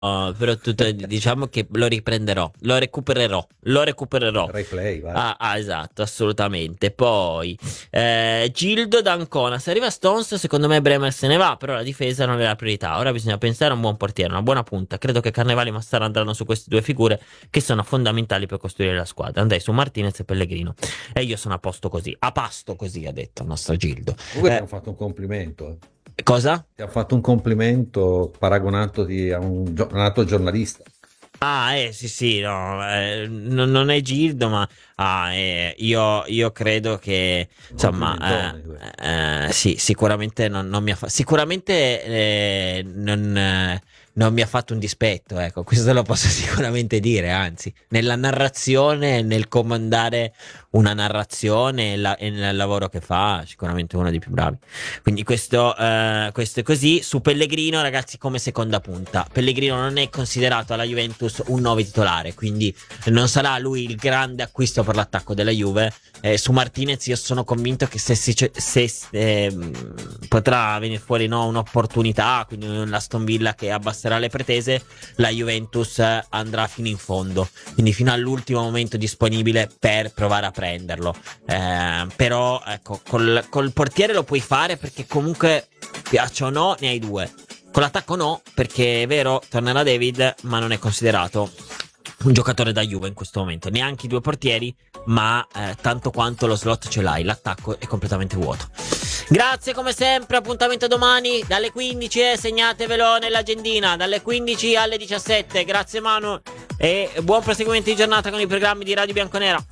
però diciamo che lo riprenderò, lo recupererò. Replay, vai. Esatto, assolutamente. Poi Gildo d'Ancona, se arriva Stones secondo me Bremer se ne va, però la difesa non è la priorità. Ora bisogna pensare a un buon portiere, una buona punta. Credo che Carnevali e Massara andranno su queste due figure che sono fondamentali per costruire la squadra. Andrei su Martinez e Pellegrino e io sono a posto così, a pasto così, ha detto il nostro Gildo. Comunque ti hanno fatto un complimento. Cosa? Ti ha fatto un complimento paragonandoti a un altro giornalista. Sì, no, non è Gildo, ma io credo che insomma, sì, sicuramente non mi ha sicuramente non mi ha fatto un dispetto, ecco, questo lo posso sicuramente dire, anzi, nella narrazione, nel comandare una narrazione e nel lavoro che fa, sicuramente uno dei più bravi. Quindi questo è così. Su Pellegrino, ragazzi, come seconda punta, Pellegrino non è considerato alla Juventus un 9 titolare, quindi non sarà lui il grande acquisto per l'attacco della Juve. Su Martinez io sono convinto che se potrà venire fuori, no, un'opportunità, quindi l'Aston Villa che abbasserà le pretese, la Juventus andrà fino in fondo, quindi fino all'ultimo momento disponibile per provare a prenderlo. Però ecco, col portiere lo puoi fare perché comunque, piaccia o no, ne hai due. Con l'attacco no, perché è vero, tornerà David, ma non è considerato un giocatore da Juve in questo momento. Neanche i due portieri, ma tanto quanto lo slot ce l'hai, l'attacco è completamente vuoto. Grazie come sempre, appuntamento domani dalle 15, segnatevelo nell'agendina, dalle 15 alle 17. Grazie Manu e buon proseguimento di giornata con i programmi di Radio Bianconera.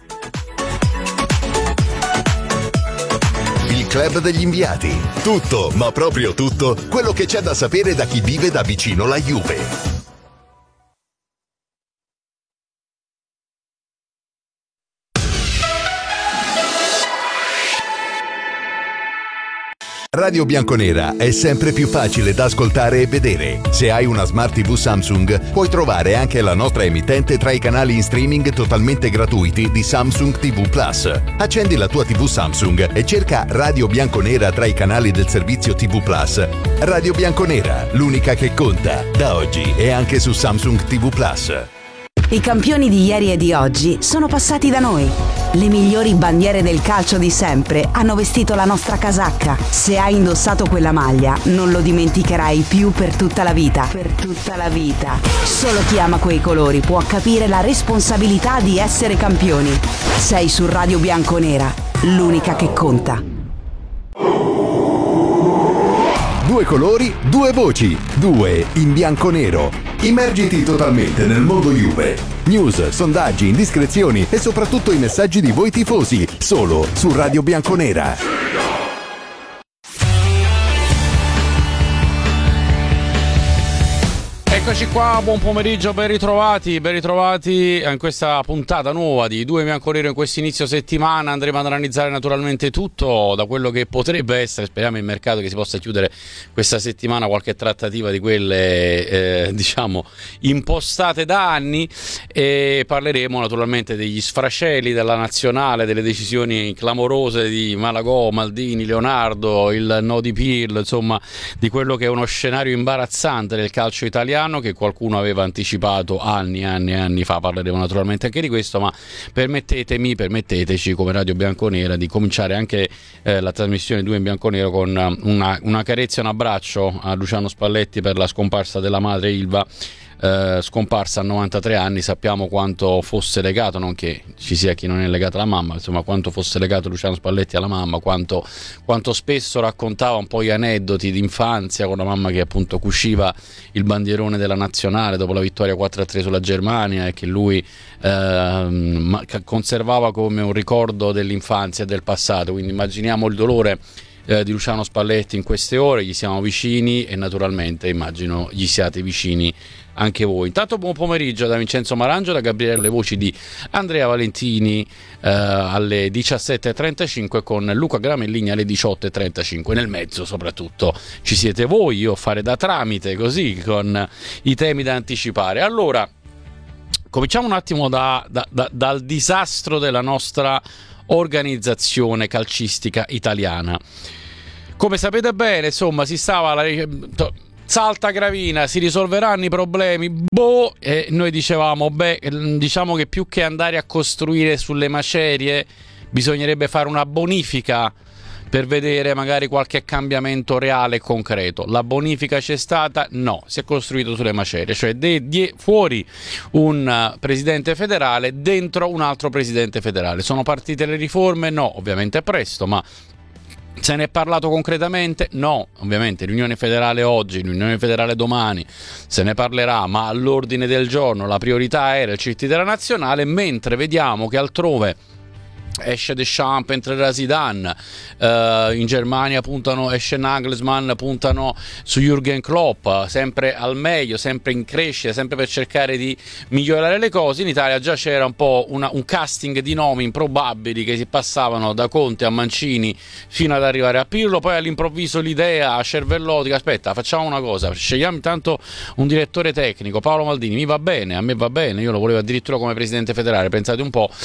Il Club degli Inviati. Tutto, ma proprio tutto, quello che c'è da sapere da chi vive da vicino la Juve. Radio Bianconera è sempre più facile da ascoltare e vedere. Se hai una Smart TV Samsung, puoi trovare anche la nostra emittente tra i canali in streaming totalmente gratuiti di Samsung TV Plus. Accendi la tua TV Samsung e cerca Radio Bianconera tra i canali del servizio TV Plus. Radio Bianconera, l'unica che conta, da oggi e anche su Samsung TV Plus. I campioni di ieri e di oggi sono passati da noi. Le migliori bandiere del calcio di sempre hanno vestito la nostra casacca. Se hai indossato quella maglia, non lo dimenticherai più per tutta la vita. Per tutta la vita. Solo chi ama quei colori può capire la responsabilità di essere campioni. Sei su Radio Bianconera, l'unica che conta. Due colori, due voci, due in bianco-nero. Immergiti totalmente nel mondo Juve. News, sondaggi, indiscrezioni e soprattutto i messaggi di voi tifosi, solo su Radio Bianconera. Eccoci qua, buon pomeriggio, ben ritrovati in questa puntata nuova di Due Bianconero in questo inizio settimana. Andremo ad analizzare naturalmente tutto, da quello che potrebbe essere, speriamo in mercato che si possa chiudere questa settimana qualche trattativa di quelle diciamo impostate da anni, e parleremo naturalmente degli sfraceli della nazionale, delle decisioni clamorose di Malagò, Maldini, Leonardo, il no di Pirlo, insomma di quello che è uno scenario imbarazzante del calcio italiano che qualcuno aveva anticipato anni fa. Parleremo naturalmente anche di questo, ma permetteteci come Radio Bianconera di cominciare anche la trasmissione 2 in bianconero con una carezza e un abbraccio a Luciano Spalletti per la scomparsa della madre Ilva, scomparsa a 93 anni. Sappiamo quanto fosse legato, non che ci sia chi non è legato alla mamma, insomma quanto fosse legato Luciano Spalletti alla mamma, quanto spesso raccontava un po' gli aneddoti d'infanzia con la mamma che appunto cuciva il bandierone della nazionale dopo la vittoria 4-3 sulla Germania, e che lui conservava come un ricordo dell'infanzia e del passato. Quindi immaginiamo il dolore di Luciano Spalletti in queste ore, gli siamo vicini e naturalmente immagino gli siate vicini anche voi. Intanto buon pomeriggio da Vincenzo Marangio, da Gabriele, le voci di Andrea Valentini alle 17.35 con Luca Gramellini alle 18.35. Nel mezzo soprattutto ci siete voi, io fare da tramite così con i temi da anticipare. Allora, cominciamo un attimo dal disastro della nostra organizzazione calcistica italiana. Come sapete bene, insomma, si stava salta Gravina, si risolveranno i problemi, e noi dicevamo, diciamo che più che andare a costruire sulle macerie bisognerebbe fare una bonifica per vedere magari qualche cambiamento reale e concreto. La bonifica c'è stata? No, si è costruito sulle macerie, cioè fuori un presidente federale, dentro un altro presidente federale. Sono partite le riforme? No, ovviamente è presto, ma se ne è parlato concretamente? No, ovviamente l'Unione Federale oggi, l'Unione Federale domani, se ne parlerà, ma all'ordine del giorno la priorità era il CT della nazionale, mentre vediamo che altrove esce Deschamps, entrerà Zidane, in Germania esce Nagelsmann, puntano su Jürgen Klopp, sempre al meglio, sempre in crescita, sempre per cercare di migliorare le cose. In Italia già c'era un po' un casting di nomi improbabili che si passavano da Conte a Mancini fino ad arrivare a Pirlo, poi all'improvviso l'idea a cervellotica, aspetta, facciamo una cosa, scegliamo intanto un direttore tecnico, Paolo Maldini, mi va bene, a me va bene, io lo volevo addirittura come presidente federale, pensate un po',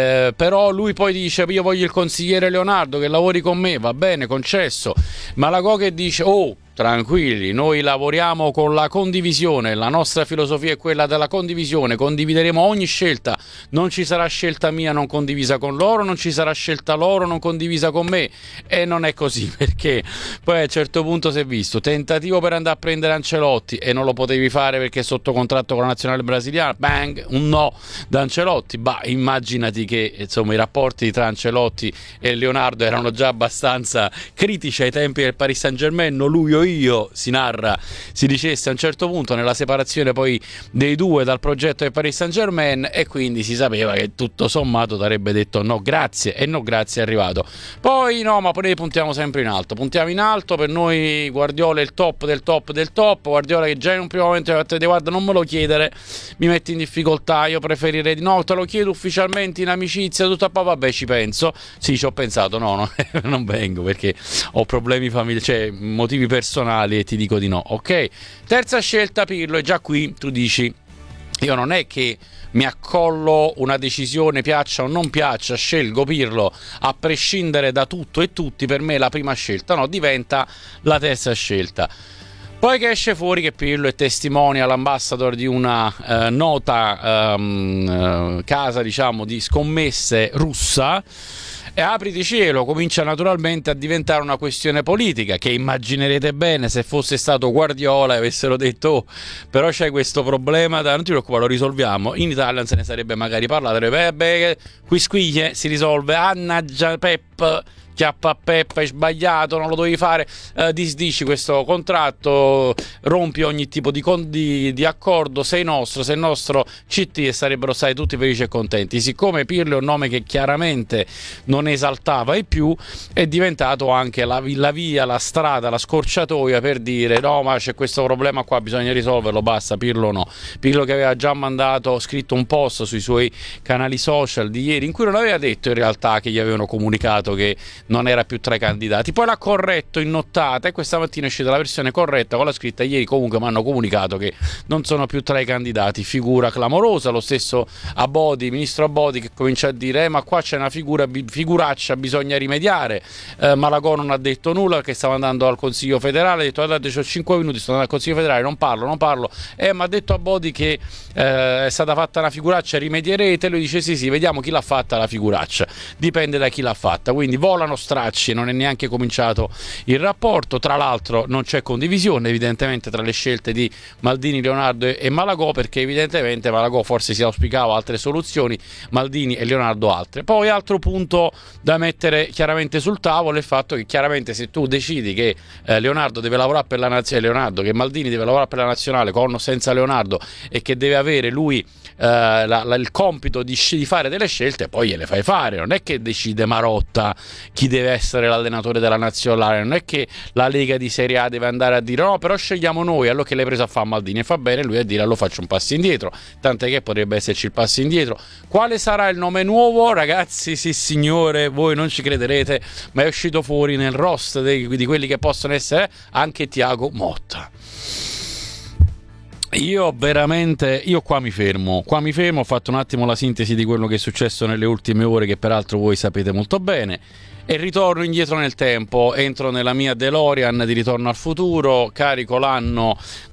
però lui poi dice io voglio il consigliere Leonardo che lavori con me, va bene, concesso. Malagò che dice tranquilli, noi lavoriamo con la condivisione, la nostra filosofia è quella della condivisione, condivideremo ogni scelta, non ci sarà scelta mia non condivisa con loro, non ci sarà scelta loro non condivisa con me, e non è così, perché poi a un certo punto si è visto tentativo per andare a prendere Ancelotti e non lo potevi fare perché è sotto contratto con la nazionale brasiliana, bang, un no da Ancelotti. Immaginati che insomma i rapporti tra Ancelotti e Leonardo erano già abbastanza critici ai tempi del Paris Saint-Germain, lui o io, si narra, si dicesse a un certo punto nella separazione poi dei due dal progetto del Paris Saint-Germain, e quindi si sapeva che tutto sommato avrebbe detto no grazie, e no grazie è arrivato. Poi no, ma poi puntiamo sempre in alto, puntiamo in alto, per noi Guardiola è il top del top del top, Guardiola che già in un primo momento ha detto guarda non me lo chiedere, mi metti in difficoltà, io preferirei di no, te lo chiedo ufficialmente in amicizia, tutto a vabbè ci penso, sì ci ho pensato, no non vengo perché ho problemi familiari, cioè motivi personali, e ti dico di no. Ok, terza scelta Pirlo, e già qui tu dici io non è che mi accollo una decisione, piaccia o non piaccia, scelgo Pirlo a prescindere da tutto e tutti, per me la prima scelta, no, diventa la terza scelta. Poi che esce fuori che Pirlo è testimonial ambassador di una nota casa, diciamo, di scommesse russa, e apriti cielo, comincia naturalmente a diventare una questione politica, che immaginerete bene se fosse stato Guardiola e avessero detto però c'è questo problema, non ti preoccupare, lo risolviamo. In Italia non se ne sarebbe magari parlato, qui squiglie, si risolve, annaggia Pep, chiappa a Peppa, hai sbagliato, non lo dovevi fare, disdici questo contratto, rompi ogni tipo di accordo, sei il nostro CT, e sarebbero stati tutti felici e contenti. Siccome Pirlo è un nome che chiaramente non esaltava i più, è diventato anche la via, la strada, la scorciatoia per dire no ma c'è questo problema qua, bisogna risolverlo, basta. Pirlo no, Pirlo che aveva già scritto un post sui suoi canali social di ieri in cui non aveva detto in realtà che gli avevano comunicato che non era più tra i candidati, poi l'ha corretto in nottata, e questa mattina è uscita la versione corretta con la scritta ieri comunque mi hanno comunicato che non sono più tra i candidati. Figura clamorosa. Lo stesso ministro Abodi, che comincia a dire ma qua c'è una figuraccia, bisogna rimediare. Malagò non ha detto nulla perché stava andando al Consiglio federale, ha detto guardate c'ho 5 minuti, sto andando al Consiglio federale, non parlo, ma ha detto Abodi che è stata fatta una figuraccia, rimedierete. Lui dice sì, vediamo chi l'ha fatta la figuraccia, dipende da chi l'ha fatta. Quindi volano stracci, non è neanche cominciato il rapporto. Tra l'altro non c'è condivisione evidentemente tra le scelte di Maldini, Leonardo e Malagò, perché evidentemente Malagò forse si auspicava altre soluzioni, Maldini e Leonardo altre. Poi altro punto da mettere chiaramente sul tavolo è il fatto che chiaramente se tu decidi che Leonardo deve lavorare per la nazionale, che Maldini deve lavorare per la nazionale con o senza Leonardo, e che deve avere lui il compito di fare delle scelte, poi gliele fai fare. Non è che decide Marotta chi deve essere l'allenatore della nazionale, non è che la Lega di Serie A deve andare a dire no però scegliamo noi, allora che l'hai preso a fare Maldini, e fa bene lui a dire allora faccio un passo indietro, tant'è che potrebbe esserci il passo indietro. Quale sarà il nome nuovo, ragazzi? Sì signore, voi non ci crederete, ma è uscito fuori nel roster di quelli che possono essere anche Thiago Motta. Io qua mi fermo, ho fatto un attimo la sintesi di quello che è successo nelle ultime ore, che peraltro voi sapete molto bene, e ritorno indietro nel tempo, entro nella mia DeLorean di Ritorno al Futuro, carico l'anno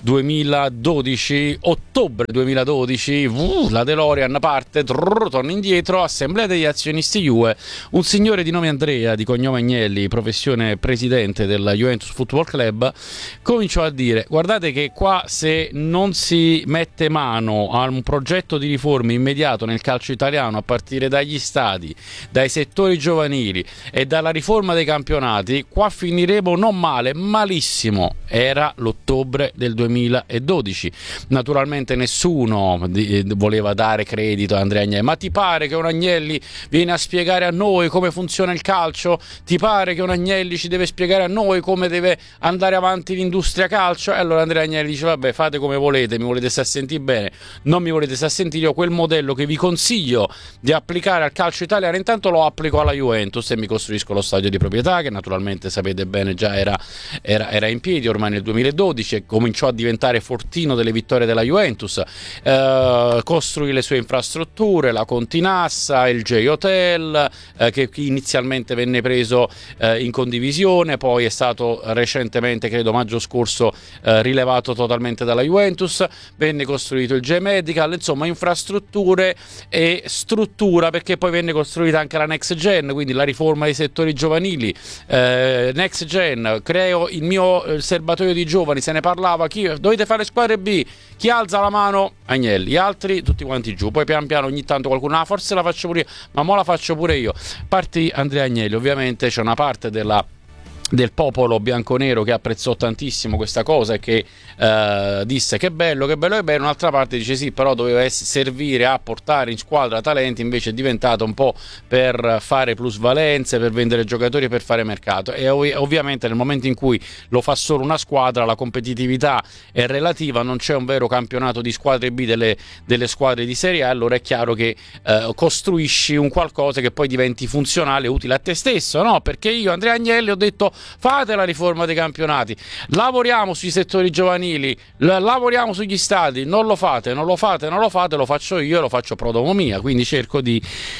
2012, ottobre 2012, la DeLorean parte, torno indietro, assemblea degli azionisti Juve, un signore di nome Andrea, di cognome Agnelli, professione presidente della Juventus Football Club, cominciò a dire: guardate che qua se non si mette mano a un progetto di riforme immediato nel calcio italiano, a partire dagli stadi, dai settori giovanili e dalla riforma dei campionati, qua finiremo non male, malissimo. Era l'ottobre del 2012. Naturalmente nessuno voleva dare credito a Andrea Agnelli. Ma ti pare che un Agnelli viene a spiegare a noi come funziona il calcio? Ti pare che un Agnelli ci deve spiegare a noi come deve andare avanti l'industria calcio? E allora Andrea Agnelli dice: vabbè, fate come volete, mi volete stare a sentire bene, non mi volete stare a sentire, io quel modello che vi consiglio di applicare al calcio italiano intanto lo applico alla Juventus e mi costruisco lo stadio di proprietà, che naturalmente sapete bene già era in piedi ormai nel 2012 e cominciò a diventare fortino delle vittorie della Juventus. Costruì le sue infrastrutture, la Continassa, il J-Hotel, che inizialmente venne preso in condivisione, poi è stato recentemente, credo maggio scorso, rilevato totalmente dalla Juventus. Venne costruito il J-Medical, insomma infrastrutture e struttura, perché poi venne costruita anche la Next Gen, quindi la riforma dei settori giovanili. Next Gen, creo il mio serbatoio di giovani, se ne parlava, dovete fare squadre B, chi alza la mano? Agnelli, gli altri tutti quanti giù, poi pian piano ogni tanto qualcuno, forse la faccio pure io, ma mo la faccio pure io. Partì Andrea Agnelli, ovviamente c'è una parte del popolo bianconero che apprezzò tantissimo questa cosa e che disse che bello, un'altra parte dice sì, però doveva servire a portare in squadra talenti, invece è diventato un po' per fare plusvalenze, per vendere giocatori, per fare mercato. E ovviamente nel momento in cui lo fa solo una squadra, la competitività è relativa, non c'è un vero campionato di squadre B delle squadre di Serie A, allora è chiaro che costruisci un qualcosa che poi diventi funzionale e utile a te stesso, no? Perché io, Andrea Agnelli, ho detto: fate la riforma dei campionati, lavoriamo sui settori giovanili, lavoriamo sugli stadi. Non lo fate, lo faccio io, lo faccio pro domo mia, quindi cerco di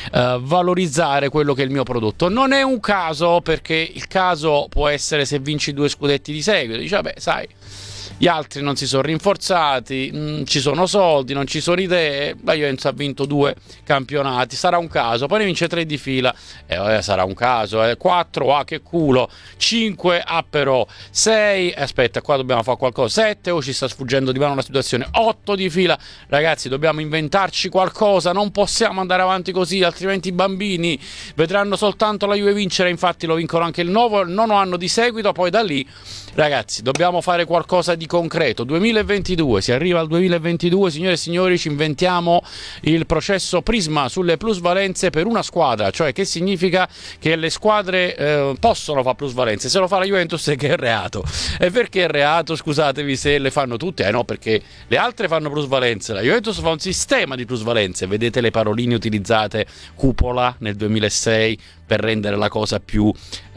valorizzare quello che è il mio prodotto. Non è un caso, perché il caso può essere se vinci 2 scudetti di seguito, dici vabbè, sai, gli altri non si sono rinforzati, ci sono soldi, non ci sono idee, la Juventus ha vinto 2 campionati, sarà un caso, poi ne vince 3 di fila, sarà un caso, 4, che culo, 5, però 6, aspetta, qua dobbiamo fare qualcosa, 7, ci sta sfuggendo di mano la situazione, 8 di fila, ragazzi, dobbiamo inventarci qualcosa, non possiamo andare avanti così, altrimenti i bambini vedranno soltanto la Juve vincere. Infatti lo vincono anche il nono anno di seguito, poi da lì, ragazzi, dobbiamo fare qualcosa di concreto. 2022, si arriva al 2022, signore e signori, ci inventiamo il processo Prisma sulle plusvalenze per una squadra, cioè che significa che le squadre possono fare plusvalenze. Se lo fa la Juventus è che è reato. E perché è reato? Scusatevi se le fanno tutte, no, perché le altre fanno plusvalenze, la Juventus fa un sistema di plusvalenze. Vedete le paroline utilizzate, cupola nel 2006, per rendere la cosa più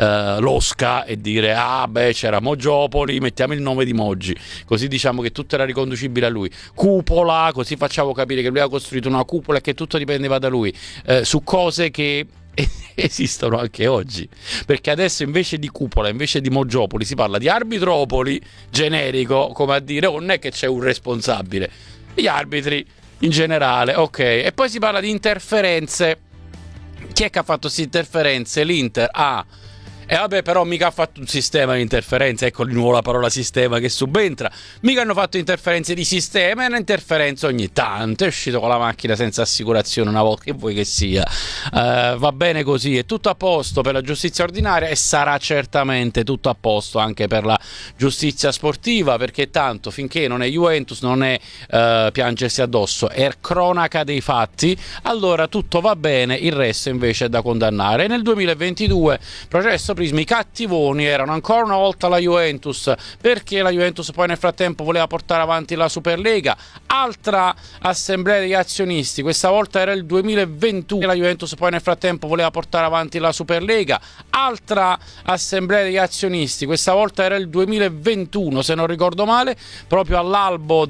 losca e dire c'era Moggiopoli, mettiamo il nome di Moggi, così diciamo che tutto era riconducibile a lui. Cupola, così facciamo capire che lui ha costruito una cupola e che tutto dipendeva da lui, su cose che esistono anche oggi, perché adesso invece di cupola, invece di Moggiopoli, si parla di arbitropoli, generico, come a dire non è che c'è un responsabile, gli arbitri in generale, ok, e poi si parla di interferenze. Chi è che ha fatto queste interferenze? L'Inter. E vabbè, però mica ha fatto un sistema di interferenze, ecco di nuovo la parola sistema che subentra. Mica hanno fatto interferenze di sistema, è una interferenza ogni tanto. È uscito con la macchina senza assicurazione una volta, che vuoi che sia. Va bene così, è tutto a posto per la giustizia ordinaria e sarà certamente tutto a posto anche per la giustizia sportiva, perché tanto finché non è Juventus, non è piangersi addosso, è cronaca dei fatti, allora tutto va bene, il resto invece è da condannare. E nel 2022 processo Prisma, i cattivoni erano ancora una volta la Juventus, perché la Juventus poi nel frattempo voleva portare avanti la Superlega. Altra assemblea degli azionisti, questa volta era il 2021, la Juventus poi nel frattempo voleva portare avanti la Superlega. Altra assemblea degli azionisti, questa volta era il 2021 se non ricordo male, proprio all'alba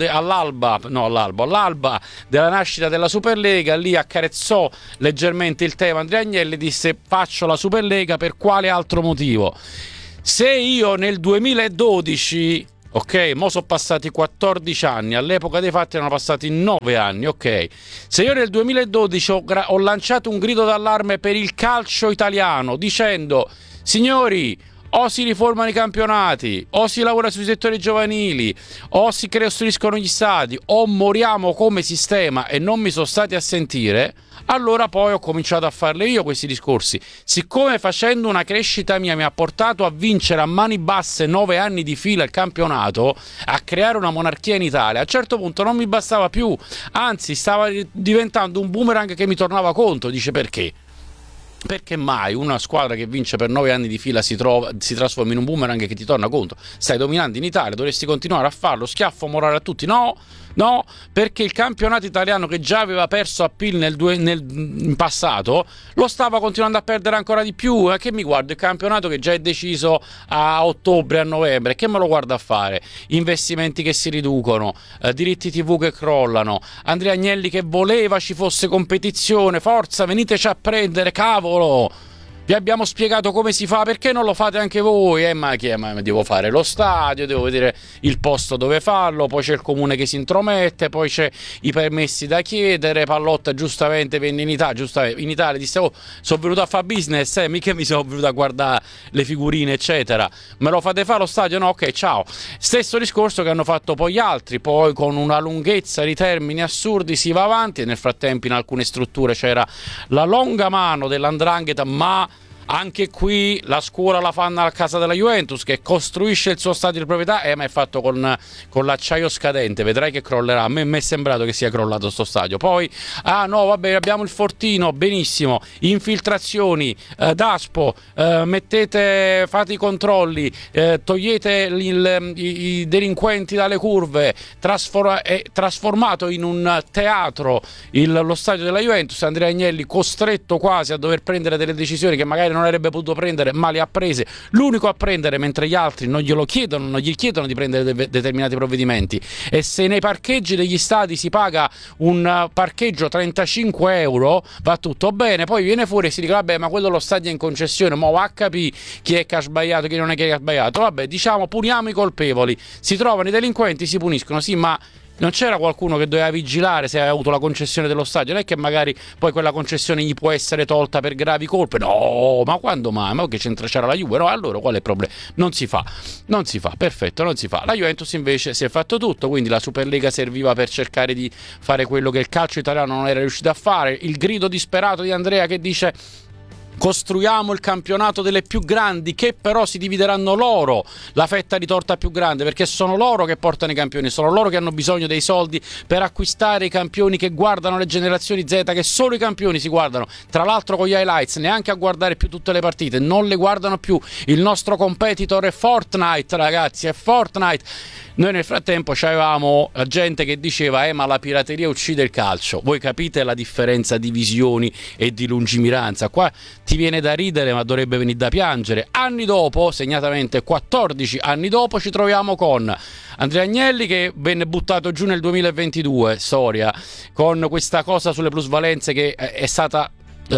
della nascita della Superlega. Lì accarezzò leggermente il tema Andrea Agnelli, disse: faccio la Superlega per quale altro motivo? Se io nel 2012, ok, mo sono passati 14 anni, all'epoca dei fatti erano passati 9 anni, ok, se io nel 2012 ho lanciato un grido d'allarme per il calcio italiano dicendo: signori, o si riformano i campionati, o si lavora sui settori giovanili, o si costruiscono gli stadi, o moriamo come sistema, e non mi sono stati a sentire, allora poi ho cominciato a farle io questi discorsi. Siccome facendo una crescita mia mi ha portato a vincere a mani basse 9 anni di fila il campionato, a creare una monarchia in Italia, a un certo punto non mi bastava più, anzi stava diventando un boomerang che mi tornava contro. Dice: perché? Perché mai una squadra che vince per 9 anni di fila si trasforma in un boomerang che ti torna contro? Stai dominando in Italia, dovresti continuare a farlo, schiaffo morale a tutti. No, perché il campionato italiano, che già aveva perso appeal in passato, lo stava continuando a perdere ancora di più. Che mi guardo il campionato che già è deciso a ottobre, a novembre, che me lo guardo a fare? Investimenti che si riducono, diritti TV che crollano, Andrea Agnelli che voleva ci fosse competizione, forza veniteci a prendere, cavolo! Vi abbiamo spiegato come si fa, perché non lo fate anche voi? Ma devo fare lo stadio, devo vedere il posto dove farlo, poi c'è il comune che si intromette, poi c'è i permessi da chiedere. Pallotta giustamente venne in Italia disse: oh, sono venuto a fare business, mica mi sono venuto a guardare le figurine eccetera, me lo fate fare lo stadio? No, ok, ciao. Stesso discorso che hanno fatto poi gli altri, poi con una lunghezza di termini assurdi si va avanti, e nel frattempo in alcune strutture c'era la longa mano dell''ndrangheta, ma anche qui la scuola la fanno a casa della Juventus, che costruisce il suo stadio di proprietà, ma è fatto con l'acciaio scadente, vedrai che crollerà. A me è sembrato che sia crollato sto stadio. Poi no vabbè, abbiamo il fortino, benissimo, infiltrazioni, Daspo, fate i controlli, togliete i delinquenti dalle curve, trasformato in un teatro lo stadio della Juventus. Andrea Agnelli costretto quasi a dover prendere delle decisioni che magari non avrebbe potuto prendere, ma le ha prese, l'unico a prendere, mentre gli altri non gli chiedono di prendere determinati provvedimenti. E se nei parcheggi degli stadi si paga un parcheggio 35 euro, va tutto bene. Poi viene fuori e si dice: vabbè, ma quello lo stadio è in concessione, mo va a capire chi è che ha sbagliato, chi non è che ha sbagliato. Vabbè, diciamo, puniamo i colpevoli, si trovano i delinquenti, si puniscono. Sì, ma non c'era qualcuno che doveva vigilare se aveva avuto la concessione dello stadio? Non è che magari poi quella concessione gli può essere tolta per gravi colpe. No, ma quando mai? Ma che c'era la Juve? No, allora qual è il problema? Non si fa, perfetto, non si fa. La Juventus invece si è fatto tutto, quindi la Superlega serviva per cercare di fare quello che il calcio italiano non era riuscito a fare. Il grido disperato di Andrea che dice: costruiamo il campionato delle più grandi, che però si divideranno loro la fetta di torta più grande, perché sono loro che portano i campioni, sono loro che hanno bisogno dei soldi per acquistare i campioni che guardano le generazioni Z, che solo i campioni si guardano, tra l'altro con gli highlights, neanche a guardare più tutte le partite, non le guardano più. Il nostro competitor è Fortnite, ragazzi, è Fortnite. Noi nel frattempo c'avevamo gente che diceva: ma la pirateria uccide il calcio. Voi capite la differenza di visioni e di lungimiranza? Qua ti viene da ridere, ma dovrebbe venire da piangere. Anni dopo, segnatamente 14 anni dopo, ci troviamo con Andrea Agnelli che venne buttato giù nel 2022, storia, con questa cosa sulle plusvalenze che è stata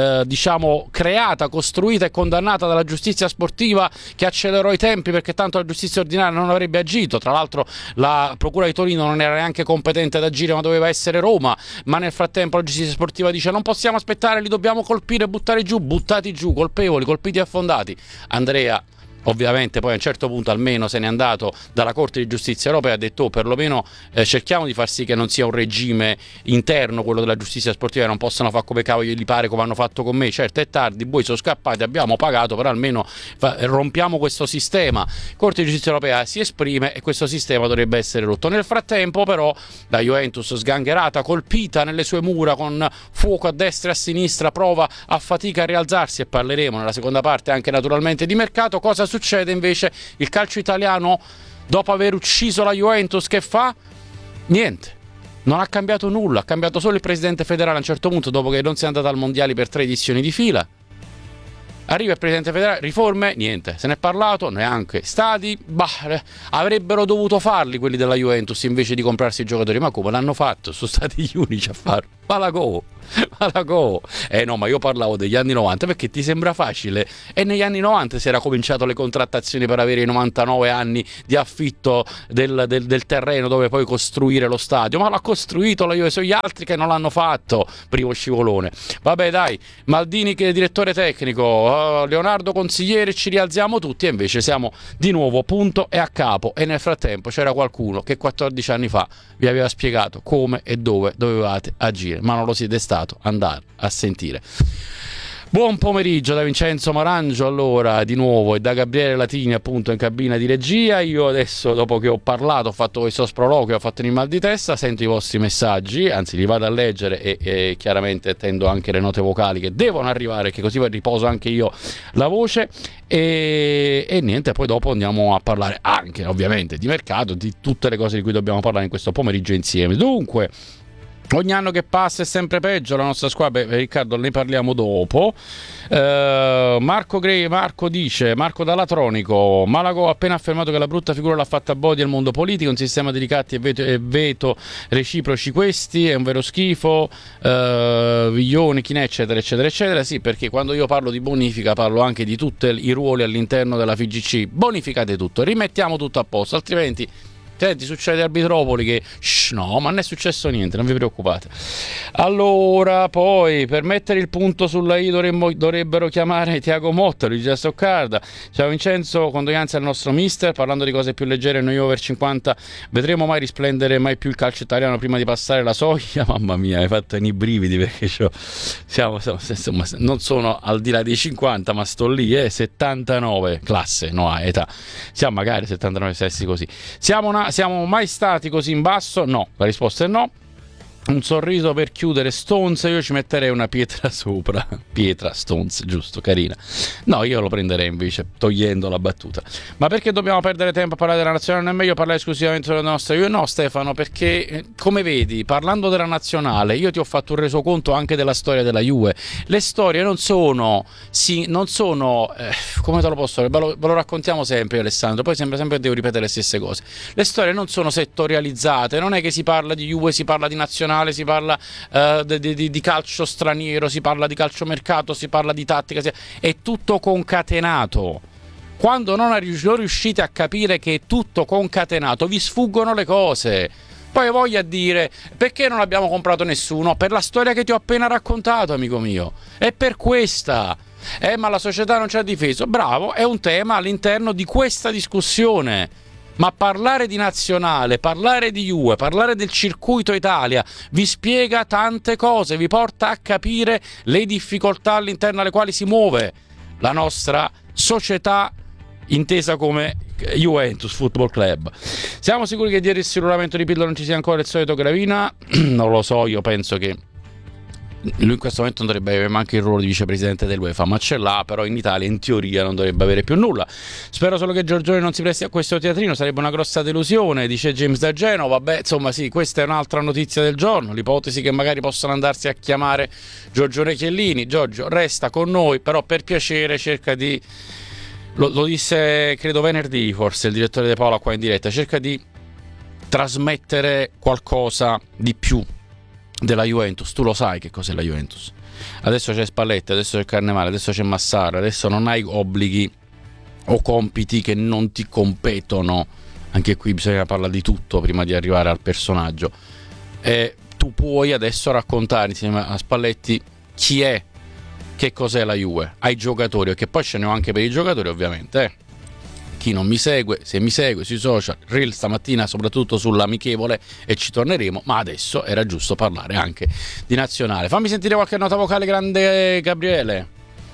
creata, costruita e condannata dalla giustizia sportiva, che accelerò i tempi perché tanto la giustizia ordinaria non avrebbe agito. Tra l'altro la procura di Torino non era neanche competente ad agire, ma doveva essere Roma. Ma nel frattempo la giustizia sportiva dice: non possiamo aspettare, li dobbiamo colpire e buttare giù. Buttati giù, colpevoli, colpiti e affondati. Andrea, ovviamente poi a un certo punto almeno se n'è andato dalla Corte di Giustizia Europea, ha detto perlomeno cerchiamo di far sì che non sia un regime interno quello della giustizia sportiva, non possano fare come cavolo gli pare, come hanno fatto con me. Certo è tardi, voi sono scappati, abbiamo pagato, però almeno rompiamo questo sistema. Corte di Giustizia Europea si esprime e questo sistema dovrebbe essere rotto. Nel frattempo però la Juventus sgangherata, colpita nelle sue mura, con fuoco a destra e a sinistra, prova a fatica a rialzarsi, e parleremo nella seconda parte anche naturalmente di mercato. Cosa succede invece? Il calcio italiano, dopo aver ucciso la Juventus, che fa? Niente, non ha cambiato nulla, ha cambiato solo il presidente federale a un certo punto, dopo che non si è andata al mondiali per 3 edizioni di fila. Arriva il presidente federale, riforme, niente, se ne è parlato, neanche. Stadi, avrebbero dovuto farli quelli della Juventus invece di comprarsi i giocatori, ma come l'hanno fatto? Sono stati gli unici a farlo. Malago. No, ma io parlavo degli anni 90 perché ti sembra facile, e negli anni 90 si era cominciato le contrattazioni per avere i 99 anni di affitto del terreno dove poi costruire lo stadio, ma l'ha costruito la Juve, sono gli altri che non l'hanno fatto, primo scivolone. Vabbè dai, Maldini che è direttore tecnico, Leonardo consigliere, ci rialziamo tutti, e invece siamo di nuovo punto e a capo, e nel frattempo c'era qualcuno che 14 anni fa vi aveva spiegato come e dove dovevate agire, ma non lo siete stato andare a sentire. Buon pomeriggio da Vincenzo Marangio, allora, di nuovo, e da Gabriele Latini appunto in cabina di regia. Io adesso, dopo che ho parlato, ho fatto questo sproloquio, ho fatto il mal di testa, sento i vostri messaggi, anzi li vado a leggere e chiaramente attendo anche le note vocali che devono arrivare, che così riposo anche io la voce, e niente, poi dopo andiamo a parlare anche ovviamente di mercato, di tutte le cose di cui dobbiamo parlare in questo pomeriggio insieme. Dunque, ogni anno che passa è sempre peggio la nostra squadra. Riccardo, ne parliamo dopo. Marco dice, Marco da Latronico, Malago ha appena affermato che la brutta figura l'ha fatta Bodi al mondo politico, un sistema di ricatti e veto reciproci, questi è un vero schifo, Viglione, Chinè, eccetera eccetera eccetera. Sì, perché quando io parlo di bonifica parlo anche di tutti i ruoli all'interno della FIGC. Bonificate tutto, rimettiamo tutto a posto, altrimenti senti, succede a Arbitropoli che no, ma non è successo niente, non vi preoccupate. Allora, poi per mettere il punto sulla I dovrebbero chiamare Tiago Motta, Luigi Stoccarda. Ciao Vincenzo, condoglianze al nostro mister. Parlando di cose più leggere, noi over 50 vedremo mai risplendere mai più il calcio italiano prima di passare la soglia. Mamma mia, hai fatto i brividi, perché insomma, non sono al di là dei 50, ma sto lì, 79, classe, no, età. Siamo magari 79 stessi così. Siamo mai stati così in basso? No, la risposta è no. Un sorriso per chiudere Stones, io ci metterei una pietra sopra. Pietra, Stones, giusto, carina. No, io lo prenderei invece, togliendo la battuta. Ma perché dobbiamo perdere tempo a parlare della nazionale? Non è meglio parlare esclusivamente della nostra? Io no, Stefano, perché come vedi, parlando della nazionale, io ti ho fatto un resoconto anche della storia della Juve. Le storie non sono come te lo posso dire? Ve lo raccontiamo sempre, Alessandro, poi sembra sempre che devo ripetere le stesse cose. Le storie non sono settorializzate, non è che si parla di Juve, si parla di nazionale, si parla di calcio straniero, si parla di calciomercato, si parla di tattica, è tutto concatenato. Quando non riuscite a capire che è tutto concatenato, vi sfuggono le cose. Poi voglia dire, perché non abbiamo comprato nessuno? Per la storia che ti ho appena raccontato, amico mio. È per questa. Ma la società non ci ha difeso. Bravo, è un tema all'interno di questa discussione. Ma parlare di nazionale, parlare di Juve, parlare del circuito Italia vi spiega tante cose, vi porta a capire le difficoltà all'interno alle quali si muove la nostra società intesa come Juventus Football Club. Siamo sicuri che dietro il siluramento di Pirlo non ci sia ancora il solito Gravina? Non lo so, io penso che lui in questo momento non dovrebbe avere anche il ruolo di vicepresidente dell'UEFA, ma ce l'ha, però in Italia in teoria non dovrebbe avere più nulla. Spero solo che Giorgione non si presti a questo teatrino, sarebbe una grossa delusione, dice James da Genova. Vabbè, insomma sì, questa è un'altra notizia del giorno, l'ipotesi che magari possano andarsi a chiamare Giorgione Chiellini. Giorgio, resta con noi, però per piacere cerca di, lo disse credo venerdì forse il direttore De Paola qua in diretta, cerca di trasmettere qualcosa di più della Juventus. Tu lo sai che cos'è la Juventus. Adesso c'è Spalletti, adesso c'è Carnevale, adesso c'è Massara, adesso non hai obblighi o compiti che non ti competono. Anche qui bisogna parlare di tutto prima di arrivare al personaggio. E tu puoi adesso raccontare insieme a Spalletti chi è, che cos'è la Juve, ai giocatori, che poi ce ne ho anche per i giocatori ovviamente, chi non mi segue, se mi segue sui social, reel stamattina soprattutto sull'amichevole, e ci torneremo, ma adesso era giusto parlare anche di nazionale. Fammi sentire qualche nota vocale, grande Gabriele.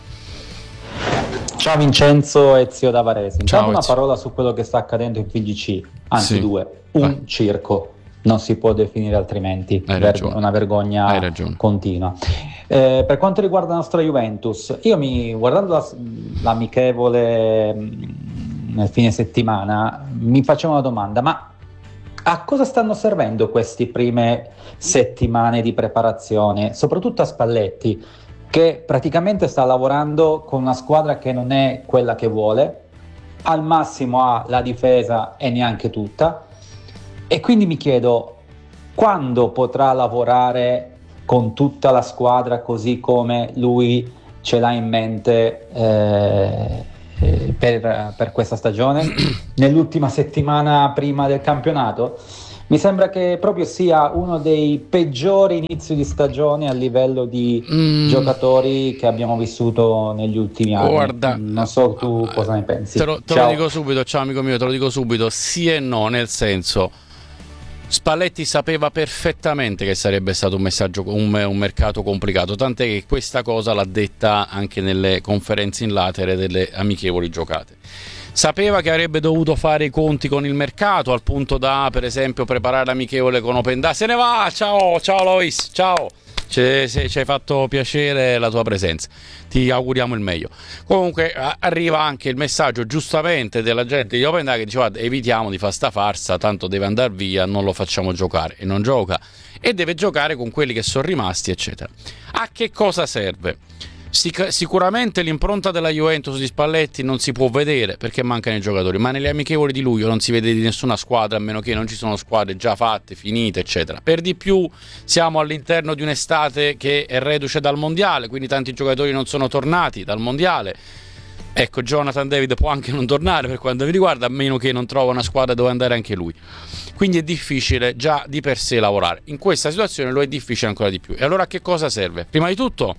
Ciao Vincenzo e zio da Varese. Ciao, una Ezio. parola su quello che sta accadendo in FIGC, anzi Sì. due, un circo, non si può definire altrimenti, Hai ragione. una vergogna Hai ragione. continua. Per quanto riguarda la nostra Juventus, io guardando l'amichevole nel fine settimana mi facevo una domanda, ma a cosa stanno servendo queste prime settimane di preparazione, soprattutto a Spalletti, che praticamente sta lavorando con una squadra che non è quella che vuole, al massimo ha la difesa e neanche tutta, e quindi mi chiedo quando potrà lavorare con tutta la squadra così come lui ce l'ha in mente per questa stagione, nell'ultima settimana prima del campionato. Mi sembra che proprio sia uno dei peggiori inizi di stagione a livello di giocatori che abbiamo vissuto negli ultimi anni. Guarda, non so tu cosa ne pensi. Te lo dico subito, ciao amico mio, te lo dico subito, sì e no, nel senso, Spalletti sapeva perfettamente che sarebbe stato un mercato complicato, tant'è che questa cosa l'ha detta anche nelle conferenze in latere delle amichevoli giocate. Sapeva che avrebbe dovuto fare i conti con il mercato, al punto da, per esempio, preparare l'amichevole con Openda. Se ne va! Ciao Lois, ciao! Ci hai fatto piacere la tua presenza, ti auguriamo il meglio. Comunque arriva anche il messaggio, giustamente, della gente di Openda che dice: guarda, evitiamo di fare sta farsa, tanto deve andare via, non lo facciamo giocare. E non gioca, e deve giocare con quelli che sono rimasti, eccetera. A che cosa serve? Sicuramente l'impronta della Juventus di Spalletti non si può vedere perché mancano i giocatori, ma nelle amichevoli di luglio non si vede di nessuna squadra, a meno che non ci sono squadre già fatte, finite, eccetera. Per di più siamo all'interno di un'estate che è reduce dal mondiale, quindi tanti giocatori non sono tornati dal mondiale. Ecco, Jonathan David può anche non tornare per quanto mi riguarda, a meno che non trova una squadra dove andare anche lui. Quindi è difficile già di per sé lavorare. In questa situazione lo è difficile ancora di più. E allora a che cosa serve? Prima di tutto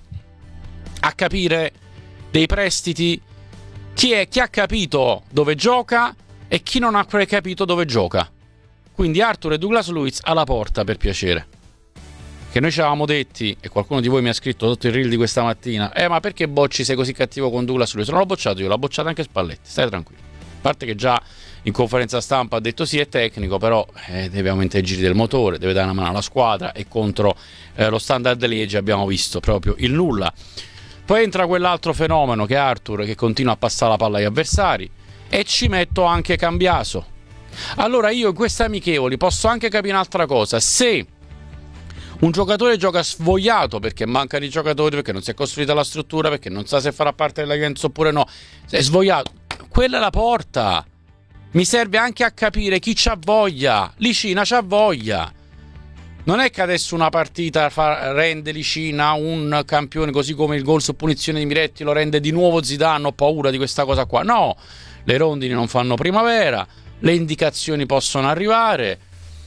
a capire dei prestiti chi ha capito dove gioca e chi non ha capito dove gioca. Quindi Arthur e Douglas Luiz alla porta, per piacere. Che noi ci avevamo detti, e qualcuno di voi mi ha scritto sotto il reel di questa mattina: ma perché Bocci sei così cattivo con Douglas Luiz? Non l'ho bocciato io, l'ho bocciato anche Spalletti, stai tranquillo. A parte che già in conferenza stampa ha detto sì, è tecnico, però deve aumentare i giri del motore, deve dare una mano alla squadra, e contro lo Standard Liegi abbiamo visto proprio il nulla. Poi entra quell'altro fenomeno che è Arthur, che continua a passare la palla agli avversari, e ci metto anche Cambiaso. Allora io in queste amichevoli posso anche capire un'altra cosa: se un giocatore gioca svogliato perché mancano i giocatori, perché non si è costruita la struttura, perché non sa se farà parte della Juventus oppure no, se è svogliato, quella è la porta. Mi serve anche a capire chi c'ha voglia. Licina c'ha voglia. Non è che adesso una partita rende Licina un campione, così come il gol su punizione di Miretti lo rende di nuovo Zidane. Ho paura di questa cosa qua. No, le rondini non fanno primavera, le indicazioni possono arrivare.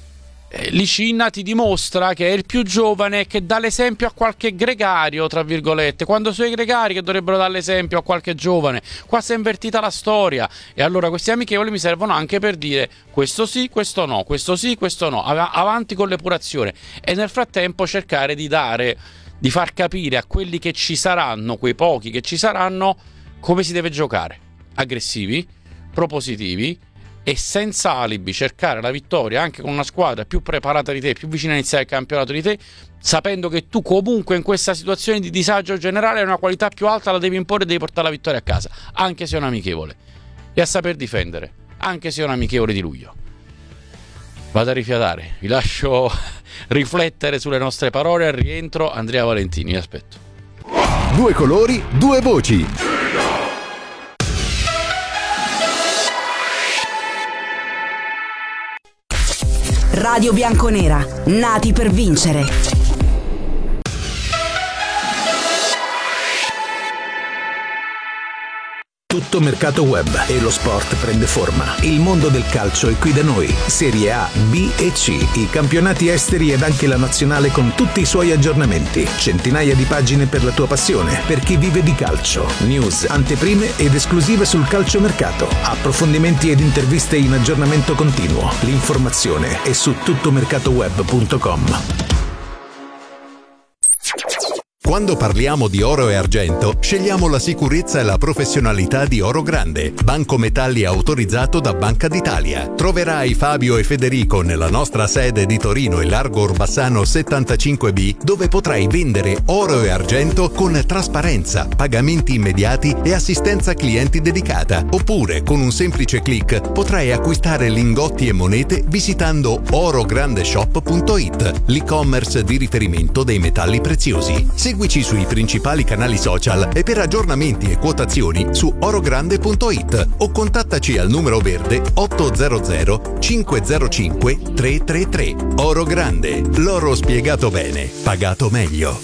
Licina ti dimostra che è il più giovane e che dà l'esempio a qualche gregario, tra virgolette, quando sono i gregari che dovrebbero dare l'esempio a qualche giovane. Qua si è invertita la storia, e allora questi amichevoli mi servono anche per dire questo sì, questo no, questo sì, questo no, avanti con l'epurazione, e nel frattempo cercare di far capire a quelli che ci saranno, quei pochi che ci saranno, come si deve giocare: aggressivi, propositivi e senza alibi, cercare la vittoria anche con una squadra più preparata di te, più vicina a iniziare il campionato di te, sapendo che tu comunque in questa situazione di disagio generale hai una qualità più alta, la devi imporre e devi portare la vittoria a casa, anche se è un amichevole, e a saper difendere, anche se è un amichevole di luglio. Vado a rifiatare, vi lascio riflettere sulle nostre parole. Al rientro Andrea Valentini, vi aspetto. Due colori, due voci. Radio Bianconera, nati per vincere. Tutto mercato web e lo sport prende forma. Il mondo del calcio è qui da noi. Serie A, B e C, i campionati esteri ed anche la nazionale con tutti i suoi aggiornamenti. Centinaia di pagine per la tua passione, per chi vive di calcio. News, anteprime ed esclusive sul calciomercato. Approfondimenti ed interviste in aggiornamento continuo. L'informazione è su tuttomercatoweb.com. Quando parliamo di oro e argento, scegliamo la sicurezza e la professionalità di Oro Grande, banco metalli autorizzato da Banca d'Italia. Troverai Fabio e Federico nella nostra sede di Torino e Largo Orbassano 75B, dove potrai vendere oro e argento con trasparenza, pagamenti immediati e assistenza clienti dedicata. Oppure, con un semplice click, potrai acquistare lingotti e monete visitando orograndeshop.it, l'e-commerce di riferimento dei metalli preziosi. Seguici sui principali canali social e per aggiornamenti e quotazioni su orogrande.it o contattaci al numero verde 800 505 333. Oro Grande, l'oro spiegato bene, pagato meglio.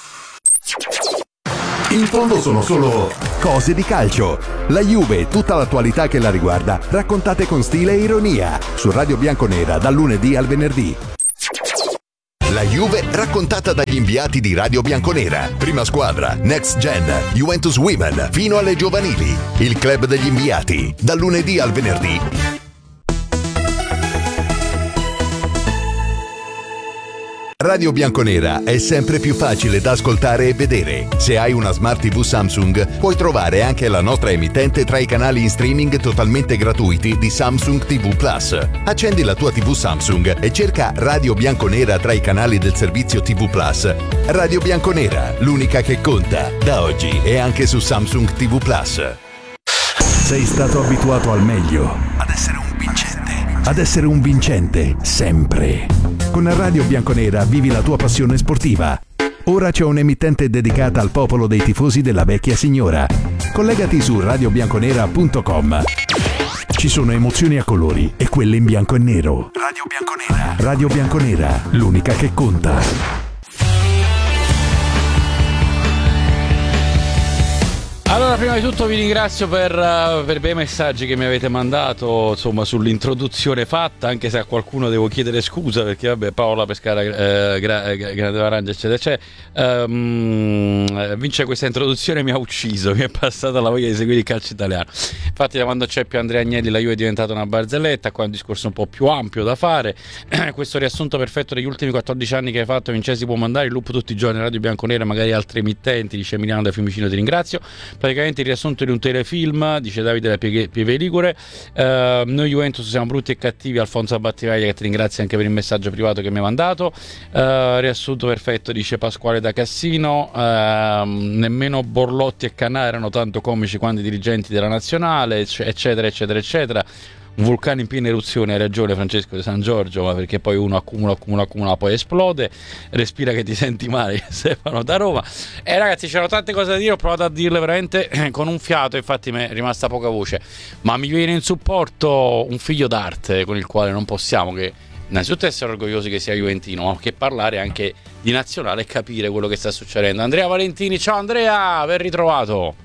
In fondo sono solo cose di calcio. La Juve e tutta l'attualità che la riguarda, raccontate con stile e ironia, su Radio Bianconera dal lunedì al venerdì. La Juve raccontata dagli inviati di Radio Bianconera. Prima squadra, Next Gen, Juventus Women, fino alle giovanili. Il club degli inviati, dal lunedì al venerdì. Radio Bianconera è sempre più facile da ascoltare e vedere. Se hai una Smart TV Samsung, puoi trovare anche la nostra emittente tra i canali in streaming totalmente gratuiti di Samsung TV Plus. Accendi la tua TV Samsung e cerca Radio Bianconera tra i canali del servizio TV Plus. Radio Bianconera, l'unica che conta. Da oggi è anche su Samsung TV Plus. Sei stato abituato al meglio, ad essere un vincente, sempre. Con Radio Bianconera vivi la tua passione sportiva. Ora c'è un'emittente dedicata al popolo dei tifosi della vecchia signora. Collegati su radiobianconera.com. Ci sono emozioni a colori e quelle in bianco e nero. Radio Bianconera, l'unica che conta. Allora, prima di tutto vi ringrazio per i messaggi che mi avete mandato, insomma, sull'introduzione fatta, anche se a qualcuno devo chiedere scusa perché, vabbè, Paola Pescara, Grande Varangio, eccetera, vince questa introduzione mi ha ucciso, mi è passata la voglia di seguire il calcio italiano. Infatti, da quando c'è più Andrea Agnelli la Juve è diventata una barzelletta, qua è un discorso un po' più ampio da fare. Questo riassunto perfetto degli ultimi 14 anni che hai fatto, Vincesi, può mandare in loop tutti i giorni Radio Bianconera, magari altre emittenti, dice Emiliano da Fiumicino, ti ringrazio. Praticamente il riassunto di un telefilm, dice Davide da Pieve Ligure. Noi Juventus siamo brutti e cattivi, Alfonso Battivaglia, che ti ringrazio anche per il messaggio privato che mi ha mandato. Riassunto perfetto, dice Pasquale da Cassino. Nemmeno Borlotti e Cannà erano tanto comici quanto i dirigenti della nazionale, eccetera eccetera eccetera. Un vulcano in piena eruzione, hai ragione Francesco di San Giorgio, ma perché poi uno accumula poi esplode. Respira che ti senti male, Stefano da Roma. E ragazzi, c'erano tante cose da dire, ho provato a dirle veramente con un fiato, infatti mi è rimasta poca voce, ma mi viene in supporto un figlio d'arte con il quale non possiamo che innanzitutto essere orgogliosi che sia juventino, ma che parlare anche di nazionale e capire quello che sta succedendo. Andrea Valentini, ciao Andrea, ben ritrovato.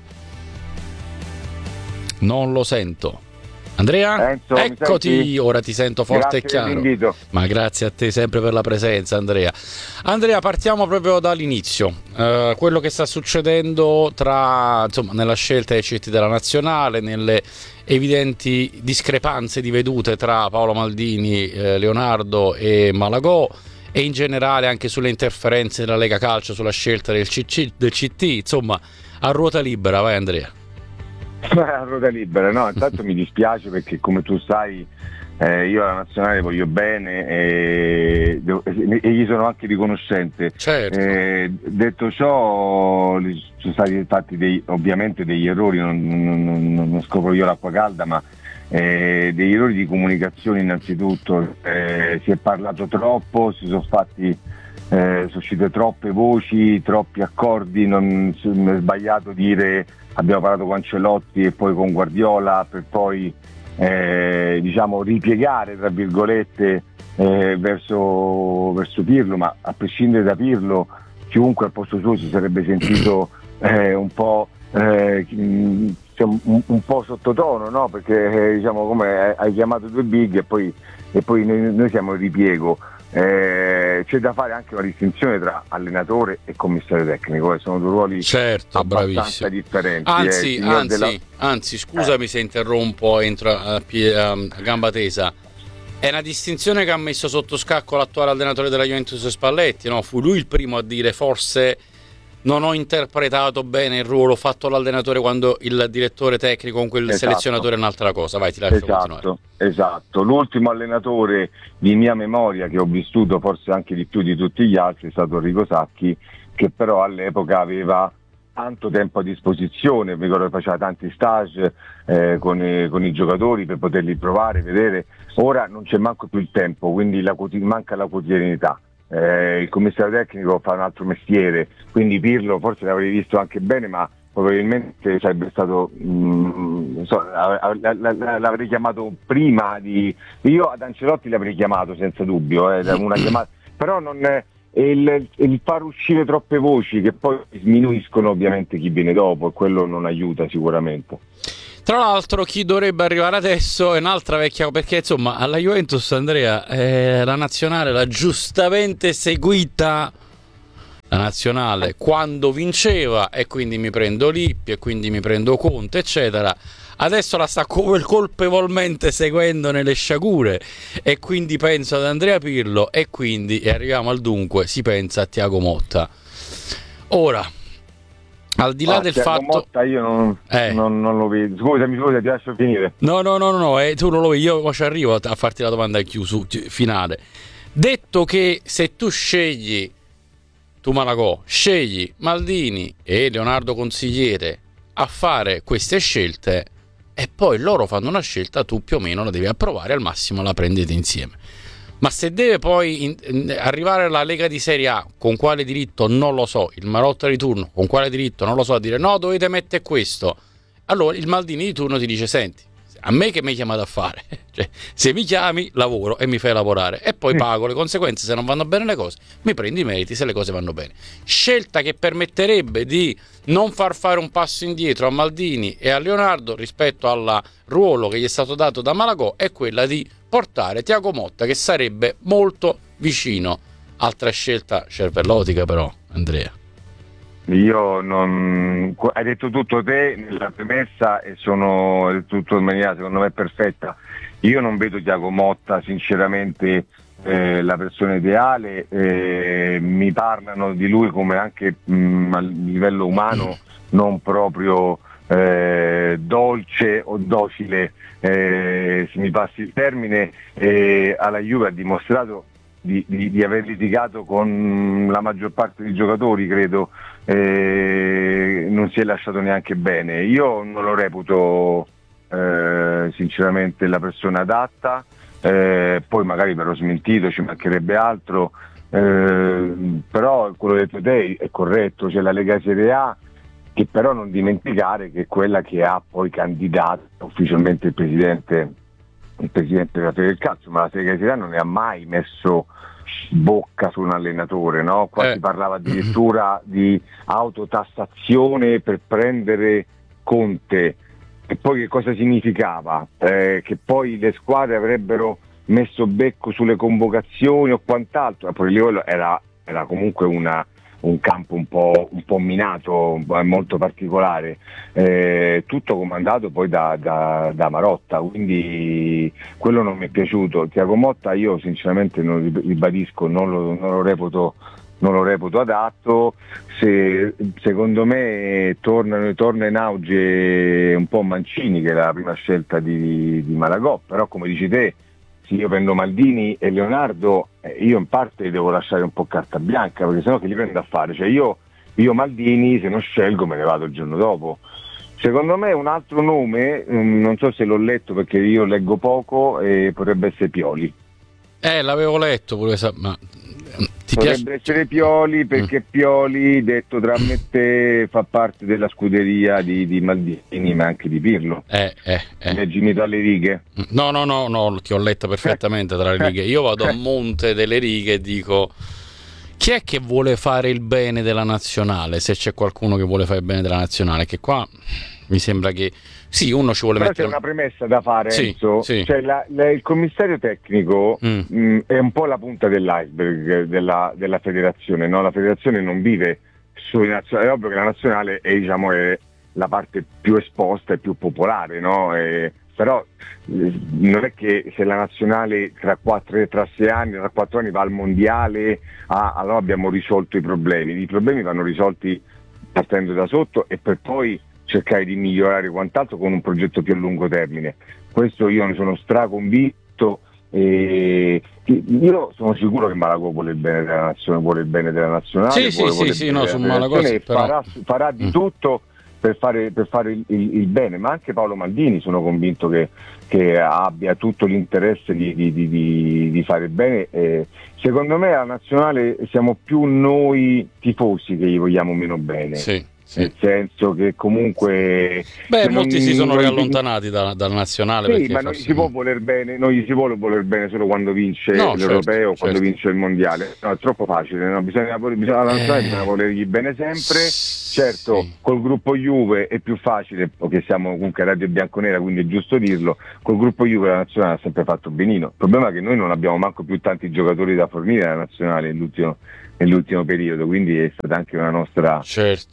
Non lo sento. Andrea, Enzo, eccoti, ora ti sento forte grazie e chiaro. Ma grazie a te sempre per la presenza, Andrea. Andrea, partiamo proprio dall'inizio. Quello che sta succedendo nella scelta dei CT della nazionale, nelle evidenti discrepanze di vedute tra Paolo Maldini, Leonardo e Malagò, e in generale anche sulle interferenze della Lega Calcio sulla scelta del CT, insomma, a ruota libera, vai Andrea. A ruota libera, no, intanto mi dispiace perché come tu sai io alla nazionale voglio bene e gli sono anche riconoscente. Certo. Detto ciò, sono stati fatti ovviamente degli errori, non scopro io l'acqua calda, ma degli errori di comunicazione innanzitutto. Si è parlato troppo, sono uscite troppe voci, troppi accordi, è sbagliato dire abbiamo parlato con Ancelotti e poi con Guardiola per poi ripiegare tra virgolette verso Pirlo, ma a prescindere da Pirlo chiunque al posto suo si sarebbe sentito un po' un po' sottotono, no? Perché diciamo, come hai chiamato due big e poi noi siamo in ripiego. C'è da fare anche una distinzione tra allenatore e commissario tecnico, sono due ruoli abbastanza differenti. Anzi, scusami se interrompo, entro a gamba tesa. È una distinzione che ha messo sotto scacco l'attuale allenatore della Juventus Spalletti, no? Fu lui il primo a dire forse non ho interpretato bene il ruolo fatto dall'allenatore quando il direttore tecnico con quel selezionatore è un'altra cosa. Vai, ti lascio continuare. Esatto, l'ultimo allenatore di mia memoria che ho vissuto forse anche di più di tutti gli altri è stato Enrico Sacchi, che però all'epoca aveva tanto tempo a disposizione, mi ricordo che faceva tanti stage con i giocatori per poterli provare, vedere. Ora non c'è manco più il tempo, quindi manca la quotidianità. Il commissario tecnico fa un altro mestiere, quindi Pirlo forse l'avrei visto anche bene, ma probabilmente sarebbe stato l'avrei chiamato prima io ad Ancelotti l'avrei chiamato senza dubbio, una chiamata, però non è il far uscire troppe voci che poi sminuiscono ovviamente chi viene dopo, e quello non aiuta sicuramente. Tra l'altro chi dovrebbe arrivare adesso è un'altra vecchia, perché insomma alla Juventus, Andrea, la nazionale l'ha giustamente seguita, la nazionale quando vinceva, e quindi mi prendo Lippi e quindi mi prendo Conte eccetera. Adesso la sta colpevolmente seguendo nelle sciagure, e quindi penso ad Andrea Pirlo, e quindi arriviamo al dunque, si pensa a Thiago Motta. Ora, al di là del fatto Motta io non lo vedo. Scusami, ti lascio finire. No, tu non lo vedi, io ci arrivo a farti la domanda finale. Detto che se tu Malagò scegli Maldini e Leonardo Consigliere a fare queste scelte, e poi loro fanno una scelta, tu più o meno la devi approvare, al massimo la prendete insieme. Ma se deve poi arrivare alla Lega di Serie A, con quale diritto non lo so, il Marotta di turno con quale diritto non lo so, a dire no, dovete mettere questo, allora il Maldini di turno ti dice senti, a me che mi hai chiamato a fare? Cioè, se mi chiami lavoro e mi fai lavorare, e poi pago le conseguenze se non vanno bene le cose, mi prendi i meriti se le cose vanno bene. Scelta che permetterebbe di non far fare un passo indietro a Maldini e a Leonardo rispetto al ruolo che gli è stato dato da Malagò, è quella di portare Thiago Motta, che sarebbe molto vicino. Altra scelta cervellotica però, Andrea. Hai detto tutto te nella premessa, e sono tutto in maniera secondo me perfetta. Io non vedo Thiago Motta sinceramente la persona ideale, mi parlano di lui come anche a livello umano non proprio dolce o docile, se mi passi il termine. Alla Juve ha dimostrato di aver litigato con la maggior parte dei giocatori, credo, non si è lasciato neanche bene. Io non lo reputo sinceramente la persona adatta, poi magari verrò smentito, ci mancherebbe altro, però quello che detto te è corretto. C'è la Lega Serie A, che però non dimenticare che è quella che ha poi candidato ufficialmente il presidente della Serie del Calcio, ma la Serie Serie A non ne ha mai messo bocca su un allenatore, no? Qua si parlava addirittura di autotassazione per prendere Conte, e poi che cosa significava? Che poi le squadre avrebbero messo becco sulle convocazioni o quant'altro. Poi era comunque un campo un po' minato, molto particolare, tutto comandato poi da Marotta, quindi quello non mi è piaciuto. Thiago Motta io sinceramente ribadisco, non lo reputo adatto. Secondo me torna in auge un po' Mancini, che era la prima scelta di Malagò, però come dici te, se io prendo Maldini e Leonardo, io in parte devo lasciare un po' carta bianca, perché sennò che li prendo a fare? Cioè io Maldini, se non scelgo, me ne vado il giorno dopo. Secondo me un altro nome, non so se l'ho letto perché io leggo poco, potrebbe essere Pioli. L'avevo letto pure, ma ti potrebbe essere Pioli, perché Pioli, detto tra me e te, fa parte della scuderia di Maldini, ma anche di Pirlo. Leggimi tra le righe. No, ti ho letta perfettamente tra le righe. Io vado a monte delle righe e dico Chi è che vuole fare il bene della nazionale? Se c'è qualcuno che vuole fare il bene della nazionale, che qua mi sembra che sì, uno ci vuole però mettere. C'è una premessa da fare, sì, Enzo. sì. Cioè, il commissario tecnico è un po' la punta dell'iceberg della federazione, no? La federazione non vive solo in nazionale, è ovvio che la nazionale è, diciamo, è la parte più esposta e più popolare, no? Però non è che se la nazionale tra 6 anni, tra 4 anni va al mondiale, allora abbiamo risolto i problemi vanno risolti partendo da sotto e per poi cercare di migliorare quant'altro con un progetto più a lungo termine. Questo io ne sono straconvinto e io sono sicuro che Malagò vuole il bene della nazionale, farà di tutto per fare il bene, ma anche Paolo Maldini sono convinto che abbia tutto l'interesse di fare bene. Secondo me alla nazionale siamo più noi tifosi che gli vogliamo meno bene. Sì. Nel senso che comunque molti si sono riallontanati dal nazionale. Sì, ma non gli si può voler bene, solo quando vince l'europeo, quando vince il mondiale. No, è troppo facile, no? Bisogna volergli bene sempre. Certo, col gruppo Juve è più facile, perché siamo comunque Radio Bianconera, quindi è giusto dirlo. Col gruppo Juve la nazionale ha sempre fatto benino. Il problema è che noi non abbiamo manco più tanti giocatori da fornire alla nazionale nell'ultimo periodo, quindi è stata anche una nostra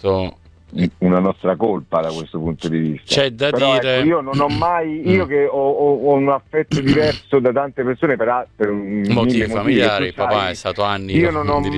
colpa da questo punto di vista. C'è da dire, ecco, io non ho mai, io che ho un affetto diverso da tante persone per motivi familiari, papà è stato anni io non ho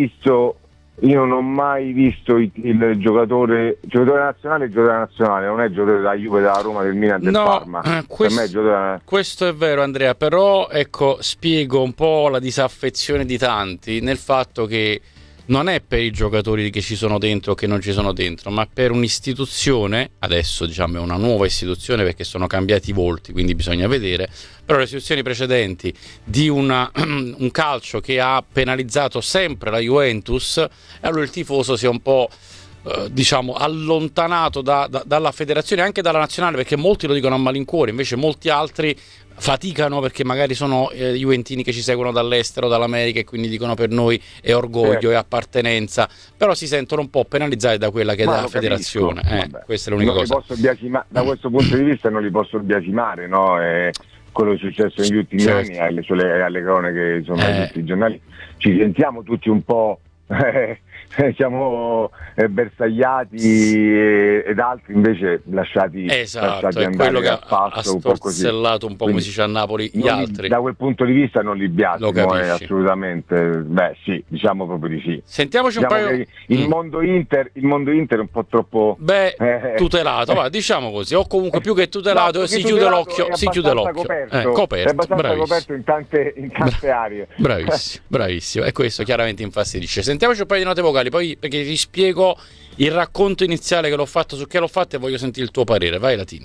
mai visto il giocatore nazionale, non è giocatore della Juve, della Roma, del Milan, del Parma. Per me questo è vero, Andrea, però ecco, spiego un po' la disaffezione di tanti nel fatto che non è per i giocatori che ci sono dentro o che non ci sono dentro, ma per un'istituzione, adesso diciamo è una nuova istituzione perché sono cambiati i volti, quindi bisogna vedere, però le istituzioni precedenti di un calcio che ha penalizzato sempre la Juventus, allora il tifoso si è un po' allontanato dalla federazione, anche dalla nazionale, perché molti lo dicono a malincuore, invece molti altri faticano perché magari sono juventini che ci seguono dall'estero, dall'America, e quindi dicono per noi è orgoglio, è appartenenza, però si sentono un po' penalizzati da quella che è la federazione. Questa è l'unica cosa. Da questo punto di vista non li posso biasimare, no? Quello che è successo negli ultimi anni alle cronache, insomma, tutti i giornali ci sentiamo tutti un po' siamo bersagliati ed altri invece lasciati andare, quello che ha storzellato un po' come si dice a Napoli gli altri. Da quel punto di vista non li biasimo, assolutamente, sì, diciamo proprio di sì. Sentiamoci un paio. Il mondo Inter è un po' troppo tutelato, diciamo così, o comunque più che tutelato, si chiude l'occhio, coperto, è abbastanza coperto in tante aree. Bravissimo, e questo chiaramente infastidisce. Sentiamoci un paio di note vocali, poi perché ti spiego il racconto iniziale che l'ho fatto, su che l'ho fatto, e voglio sentire il tuo parere. Vai Latini.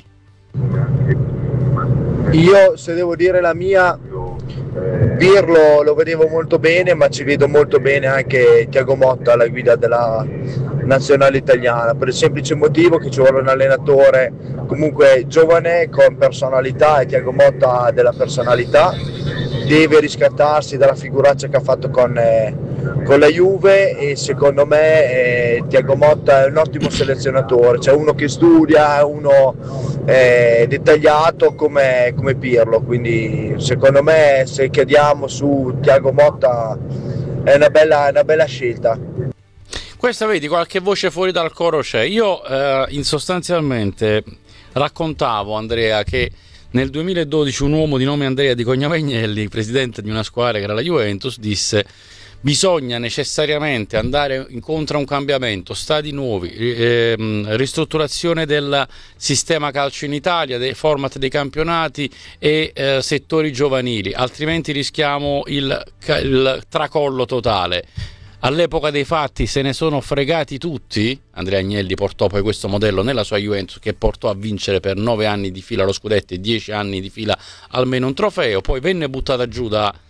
Io, se devo dire la mia, Pirlo lo vedevo molto bene, ma ci vedo molto bene anche Thiago Motta alla guida della nazionale italiana, per il semplice motivo che ci vuole un allenatore comunque giovane con personalità, e Thiago Motta ha della personalità, deve riscattarsi dalla figuraccia che ha fatto con la Juve, e secondo me Thiago Motta è un ottimo selezionatore, cioè uno che studia, uno dettagliato come Pirlo, quindi secondo me se chiediamo su Thiago Motta è una bella scelta. Questa, vedi, qualche voce fuori dal coro c'è. Io sostanzialmente raccontavo, Andrea, che nel 2012 un uomo di nome Andrea Di Cognavegnelli, presidente di una squadra che era la Juventus, disse: bisogna necessariamente andare incontro a un cambiamento, stadi nuovi, ristrutturazione del sistema calcio in Italia, dei format dei campionati e settori giovanili, altrimenti rischiamo il tracollo totale. All'epoca dei fatti se ne sono fregati tutti. Andrea Agnelli portò poi questo modello nella sua Juventus, che portò a vincere per 9 anni di fila lo scudetto e 10 anni di fila almeno un trofeo. Poi venne buttata giù da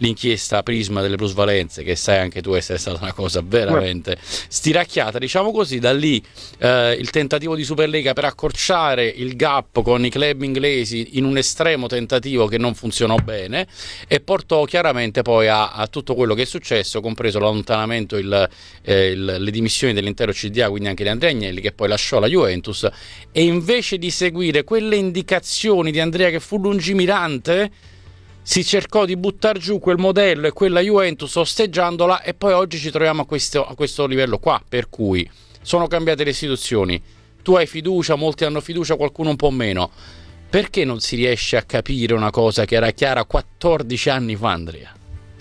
l'inchiesta Prisma delle plusvalenze, che sai anche tu essere stata una cosa veramente stiracchiata, diciamo così. Da lì il tentativo di Superlega per accorciare il gap con i club inglesi in un estremo tentativo che non funzionò bene, e portò chiaramente poi a tutto quello che è successo, compreso l'allontanamento, le dimissioni dell'intero CDA, quindi anche di Andrea Agnelli, che poi lasciò la Juventus, e invece di seguire quelle indicazioni di Andrea, che fu lungimirante, si cercò di buttare giù quel modello e quella Juventus osteggiandola, e poi oggi ci troviamo a questo livello qua, per cui sono cambiate le istituzioni, tu hai fiducia, molti hanno fiducia, qualcuno un po' meno. Perché non si riesce a capire una cosa che era chiara 14 anni fa, Andrea?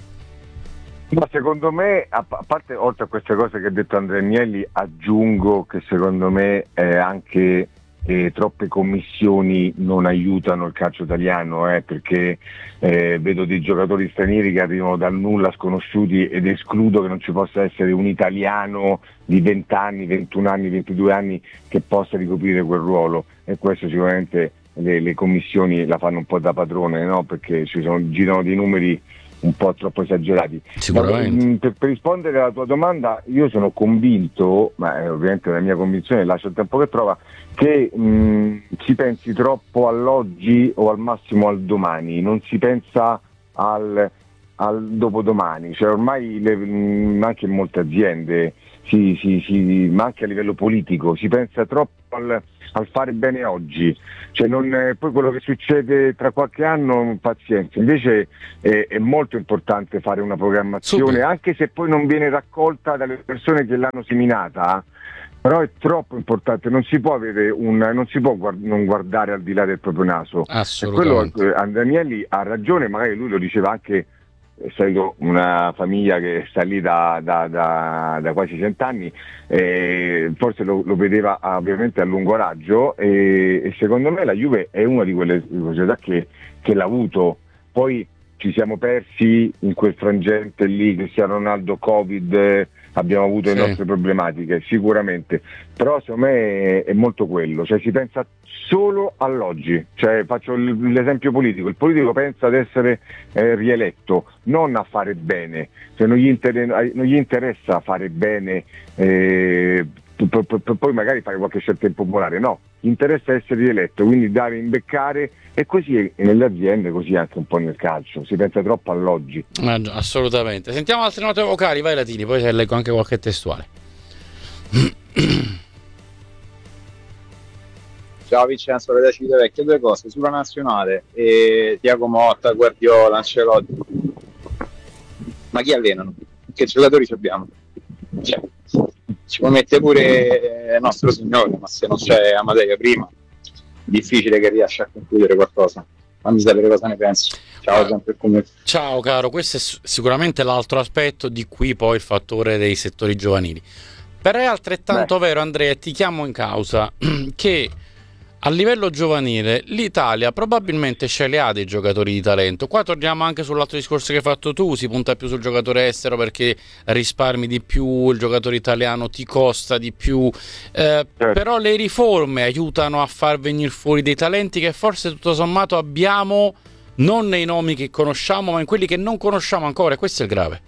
Ma secondo me, a parte, oltre a queste cose che ha detto Andrea Agnelli, aggiungo che secondo me anche troppe commissioni non aiutano il calcio italiano, perché vedo dei giocatori stranieri che arrivano dal nulla, sconosciuti, ed escludo che non ci possa essere un italiano di 20 anni, 21 anni, 22 anni che possa ricoprire quel ruolo, e questo sicuramente le commissioni la fanno un po' da padrone, no? Perché girano dei numeri un po' troppo esagerati. Sicuramente. Per rispondere alla tua domanda, io sono convinto, ma ovviamente la mia convinzione lascia il tempo che trova, che si pensi troppo all'oggi o al massimo al domani, non si pensa al dopodomani, cioè ormai anche in molte aziende, ma anche a livello politico, si pensa troppo al fare bene oggi, cioè poi quello che succede tra qualche anno, pazienza. Invece è molto importante fare una programmazione, anche se poi non viene raccolta dalle persone che l'hanno seminata, però è troppo importante, non si può non guardare al di là del proprio naso. Assolutamente. E quello Andrea Agnelli ha ragione, magari lui lo diceva anche essendo una famiglia che sta lì da quasi 100 anni, forse lo vedeva ovviamente a lungo raggio, e secondo me la Juve è una di quelle società che l'ha avuto. Poi ci siamo persi in quel frangente lì, Cristiano Ronaldo, Covid, abbiamo avuto le nostre problematiche sicuramente, però secondo me è molto quello, cioè si pensa solo all'oggi, cioè faccio l'esempio politico, il politico pensa ad essere rieletto, non a fare bene, cioè non gli interessa fare bene, poi magari fare qualche scelta impopolare, no, gli interessa essere rieletto, quindi dare, imbeccare, e così nelle aziende, così anche un po' nel calcio, si pensa troppo all'oggi. Assolutamente. Sentiamo altre note vocali, vai Latini, poi se leggo anche qualche testuale. Ciao Vincenzo, da Civitavecchia, due cose sulla nazionale, Thiago Motta, Guardiola, Ancelotti, ma chi allenano? Che giocatori ci abbiamo? Cioè, ci può mettere pure nostro signore, ma se non c'è Amadeo prima, difficile che riesca a concludere qualcosa. Fammi sapere cosa ne pensi. Ciao, sempre come. Ciao caro, questo è sicuramente l'altro aspetto, di qui poi il fattore dei settori giovanili. Però è altrettanto vero, Andrea, ti chiamo in causa, che a livello giovanile l'Italia probabilmente ce le ha dei giocatori di talento. Qua torniamo anche sull'altro discorso che hai fatto tu, si punta più sul giocatore estero perché risparmi di più, il giocatore italiano ti costa di più, però le riforme aiutano a far venire fuori dei talenti che forse tutto sommato abbiamo, non nei nomi che conosciamo ma in quelli che non conosciamo ancora, e questo è il grave.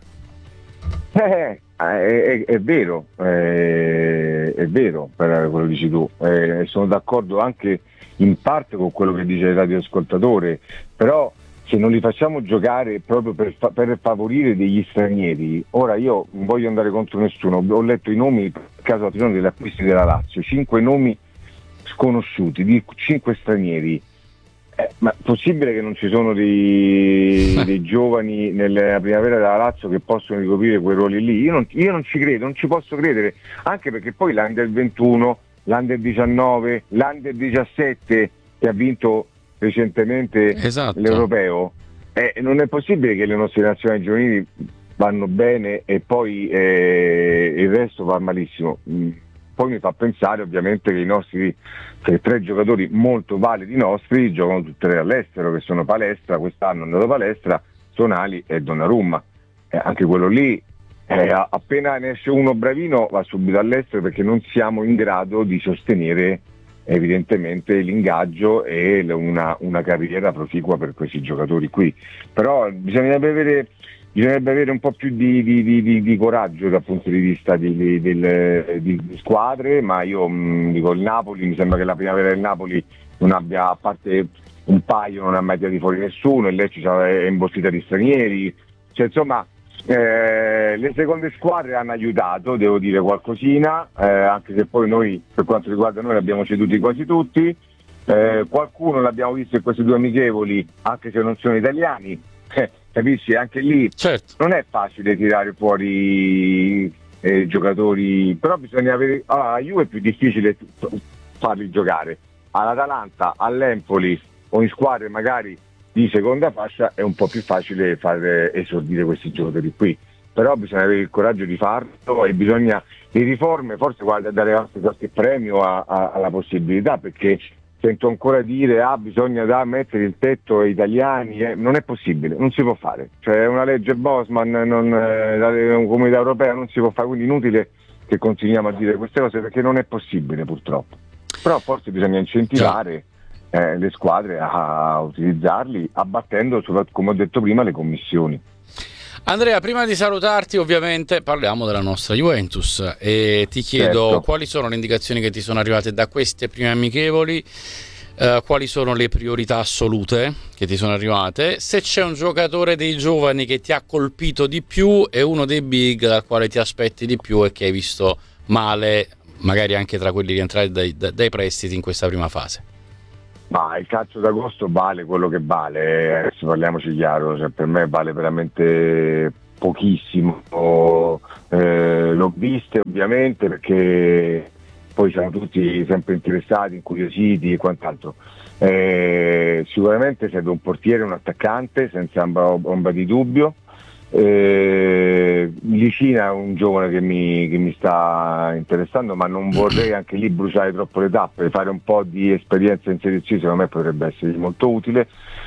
È vero, è vero per quello che dici tu, sono d'accordo anche in parte con quello che dice il radioascoltatore, però se non li facciamo giocare proprio per favorire degli stranieri, ora io non voglio andare contro nessuno, ho letto i nomi per caso degli acquisti della Lazio, 5 nomi sconosciuti di 5 stranieri. Ma è possibile che non ci sono dei giovani nella primavera della Lazio che possono ricoprire quei ruoli lì? Io non ci credo, non ci posso credere, anche perché poi l'Under 21, l'Under 19, l'Under 17 che ha vinto recentemente l'Europeo, non è possibile che le nostre nazionali giovanili vanno bene e poi il resto va malissimo. Poi mi fa pensare ovviamente che i nostri 3 giocatori molto validi nostri giocano tutte e 3 all'estero, che sono Palestra, quest'anno è andato Palestra, Tonali e Donnarumma. Anche quello lì, appena ne esce uno bravino va subito all'estero, perché non siamo in grado di sostenere evidentemente l'ingaggio e una carriera proficua per questi giocatori qui. Però bisognerebbe avere un po' più di coraggio dal punto di vista di squadre, ma io dico il Napoli, mi sembra che la primavera del Napoli non abbia, a parte un paio, non ha mai tirato fuori nessuno, e Lecce è imbostita di stranieri, cioè insomma le seconde squadre hanno aiutato, devo dire qualcosina, anche se poi noi, per quanto riguarda noi, abbiamo ceduti quasi tutti, qualcuno l'abbiamo visto in questi 2 amichevoli, anche se non sono italiani, capisci? Anche lì non è facile tirare fuori giocatori, però bisogna avere, a Juve è più difficile farli giocare, all'Atalanta, all'Empoli o in squadre magari di seconda fascia è un po' più facile far esordire questi giocatori qui, però bisogna avere il coraggio di farlo e bisogna, le riforme, forse dare qualche premio alla possibilità, perché sento ancora dire bisogna mettere il tetto ai italiani, non è possibile, non si può fare, cioè una legge Bosman, la comunità europea non si può fare, quindi inutile che continuiamo a dire queste cose perché non è possibile purtroppo, però forse bisogna incentivare le squadre a utilizzarli, abbattendo, come ho detto prima, le commissioni. Andrea, prima di salutarti ovviamente parliamo della nostra Juventus e ti chiedo quali sono le indicazioni che ti sono arrivate da queste prime amichevoli, quali sono le priorità assolute che ti sono arrivate, se c'è un giocatore dei giovani che ti ha colpito di più e uno dei big dal quale ti aspetti di più e che hai visto male, magari anche tra quelli rientrati dai prestiti in questa prima fase. Ma il calcio d'agosto vale quello che vale, adesso parliamoci chiaro, cioè per me vale veramente pochissimo, l'ho viste ovviamente perché poi siamo tutti sempre interessati, incuriositi e quant'altro. Sicuramente serve un portiere, un attaccante, senza ombra di dubbio. Licina è un giovane che mi sta interessando, ma non vorrei anche lì bruciare troppo le tappe, fare un po' di esperienza in Serie C secondo me potrebbe essere molto utile.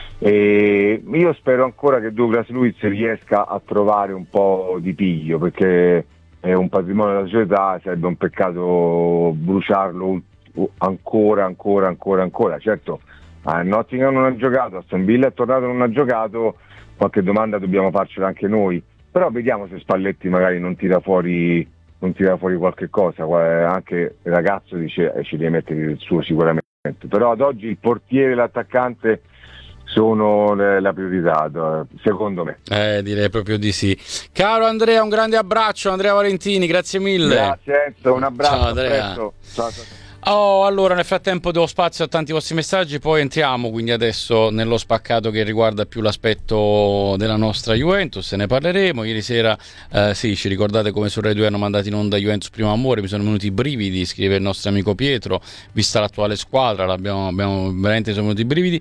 Io spero ancora che Douglas Luiz riesca a trovare un po' di piglio, perché è un patrimonio della società, sarebbe un peccato bruciarlo ancora. Certo, a Nottingham non ha giocato, a Aston Villa è tornato, non ha giocato, qualche domanda dobbiamo farcela anche noi, però vediamo se Spalletti magari non tira fuori qualche cosa, anche il ragazzo dice ci deve mettere il suo sicuramente, però ad oggi il portiere e l'attaccante sono la priorità, secondo me. Direi proprio di sì. Caro Andrea, un grande abbraccio, Andrea Valentini, grazie mille. Grazie Enzo, un abbraccio. Ciao Andrea. Ciao. Allora nel frattempo do spazio a tanti vostri messaggi, poi entriamo quindi adesso nello spaccato che riguarda più l'aspetto della nostra Juventus, ne parleremo. Ieri sera ci ricordate come su Rai 2 hanno mandato in onda Juventus Primo Amore, mi sono venuti i brividi, scrive il nostro amico Pietro, vista l'attuale squadra abbiamo veramente sono venuti i brividi.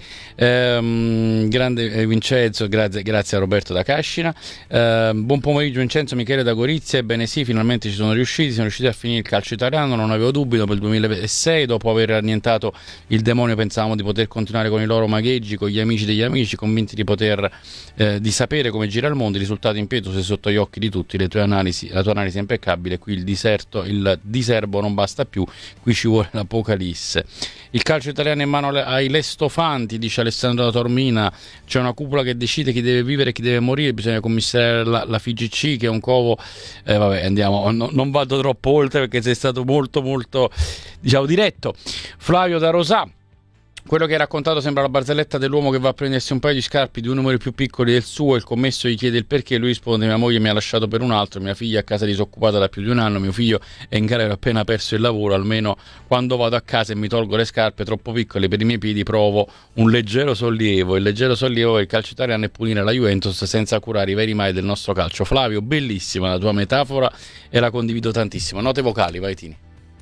Grande Vincenzo, grazie a Roberto da Cascina. Buon pomeriggio Vincenzo, Michele da Gorizia. Ebbene sì, finalmente siamo riusciti a finire il calcio italiano, non avevo dubbi, dopo il 2006, dopo aver annientato il demonio pensavamo di poter continuare con i loro magheggi, con gli amici degli amici, convinti di sapere come gira il mondo. I risultati impetuosi sotto gli occhi di tutti, la tua analisi è impeccabile, qui il diserbo non basta più, qui ci vuole l'apocalisse. Il calcio italiano è in mano ai lestofanti, dice Alessandro da Tormina, c'è una cupola che decide chi deve vivere e chi deve morire, bisogna commissariare la FIGC che è un covo, andiamo, non vado troppo oltre perché sei stato molto diretto. Flavio da Rosà, quello che hai raccontato sembra la barzelletta dell'uomo che va a prendersi un paio di scarpe di 2 numeri più piccoli del suo, il commesso gli chiede il perché, lui risponde: mia moglie mi ha lasciato per un altro, mia figlia è a casa disoccupata da più di 1 anno, mio figlio è in galera, appena perso il lavoro, almeno quando vado a casa e mi tolgo le scarpe troppo piccole per i miei piedi provo un leggero sollievo. Il leggero sollievo del calcio italiano è punire la Juventus senza curare i veri mali del nostro calcio. Flavio, bellissima la tua metafora e la condivido tantissimo. Note vocali, vai Tini.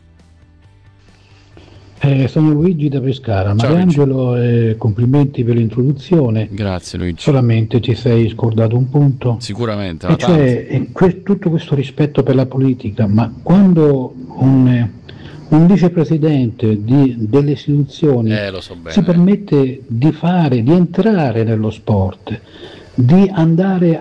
Sono Luigi da Pescara. Mariangelo, complimenti per l'introduzione. Grazie Luigi. Solamente ti sei scordato un punto. Sicuramente. E cioè tutto questo rispetto per la politica, ma quando un vicepresidente delle istituzioni si permette di entrare nello sport, di andare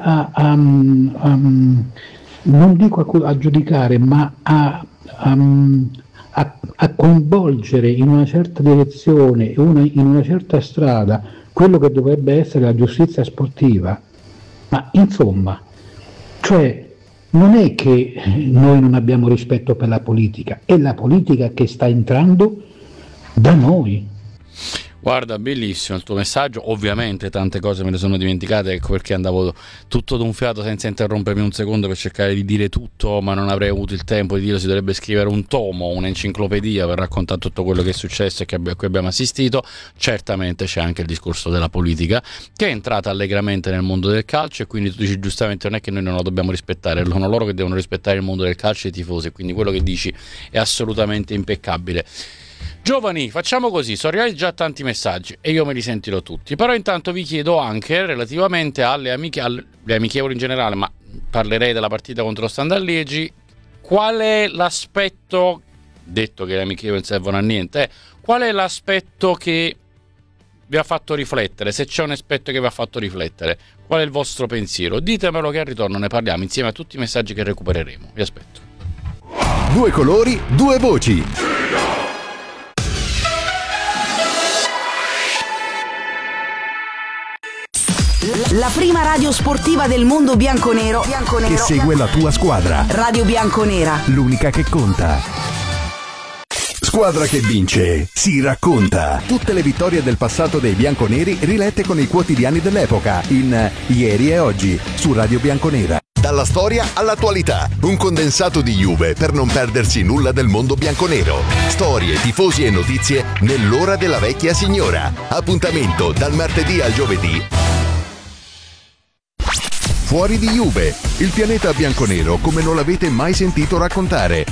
non dico a giudicare, ma a coinvolgere in una certa direzione, in una certa strada, quello che dovrebbe essere la giustizia sportiva. Ma insomma, cioè, non è che noi non abbiamo rispetto per la politica, è la politica che sta entrando da noi. Guarda, bellissimo il tuo messaggio, ovviamente tante cose me le sono dimenticate, ecco perché andavo tutto d'un fiato senza interrompermi un secondo per cercare di dire tutto, ma non avrei avuto il tempo di dirlo. Si dovrebbe scrivere un tomo, un'enciclopedia per raccontare tutto quello che è successo e a cui abbiamo assistito. Certamente c'è anche il discorso della politica che è entrata allegramente nel mondo del calcio, e quindi tu dici giustamente non è che noi non lo dobbiamo rispettare, sono loro che devono rispettare il mondo del calcio e i tifosi, quindi quello che dici è assolutamente impeccabile. Giovani, facciamo così, sono arrivati già tanti messaggi e io me li sentirò tutti, però intanto vi chiedo anche relativamente alle amichevoli in generale, ma parlerei della partita contro lo Standard Liegi, qual è l'aspetto, detto che le amichevoli servono a niente, qual è l'aspetto che vi ha fatto riflettere, se c'è un aspetto che vi ha fatto riflettere, qual è il vostro pensiero? Ditemelo che al ritorno ne parliamo insieme a tutti i messaggi che recupereremo, vi aspetto. Due colori, due voci. La prima radio sportiva del mondo bianconero che segue la tua squadra. Radio Bianconera, l'unica che conta. Squadra che vince si racconta. Tutte le vittorie del passato dei bianconeri rilette con i quotidiani dell'epoca in Ieri e Oggi su Radio Bianconera. Dalla storia all'attualità, un condensato di Juve per non perdersi nulla del mondo bianconero. Storie, tifosi e notizie nell'ora della vecchia signora. Appuntamento dal martedì al giovedì. Fuori di Juve, il pianeta bianconero come non l'avete mai sentito raccontare.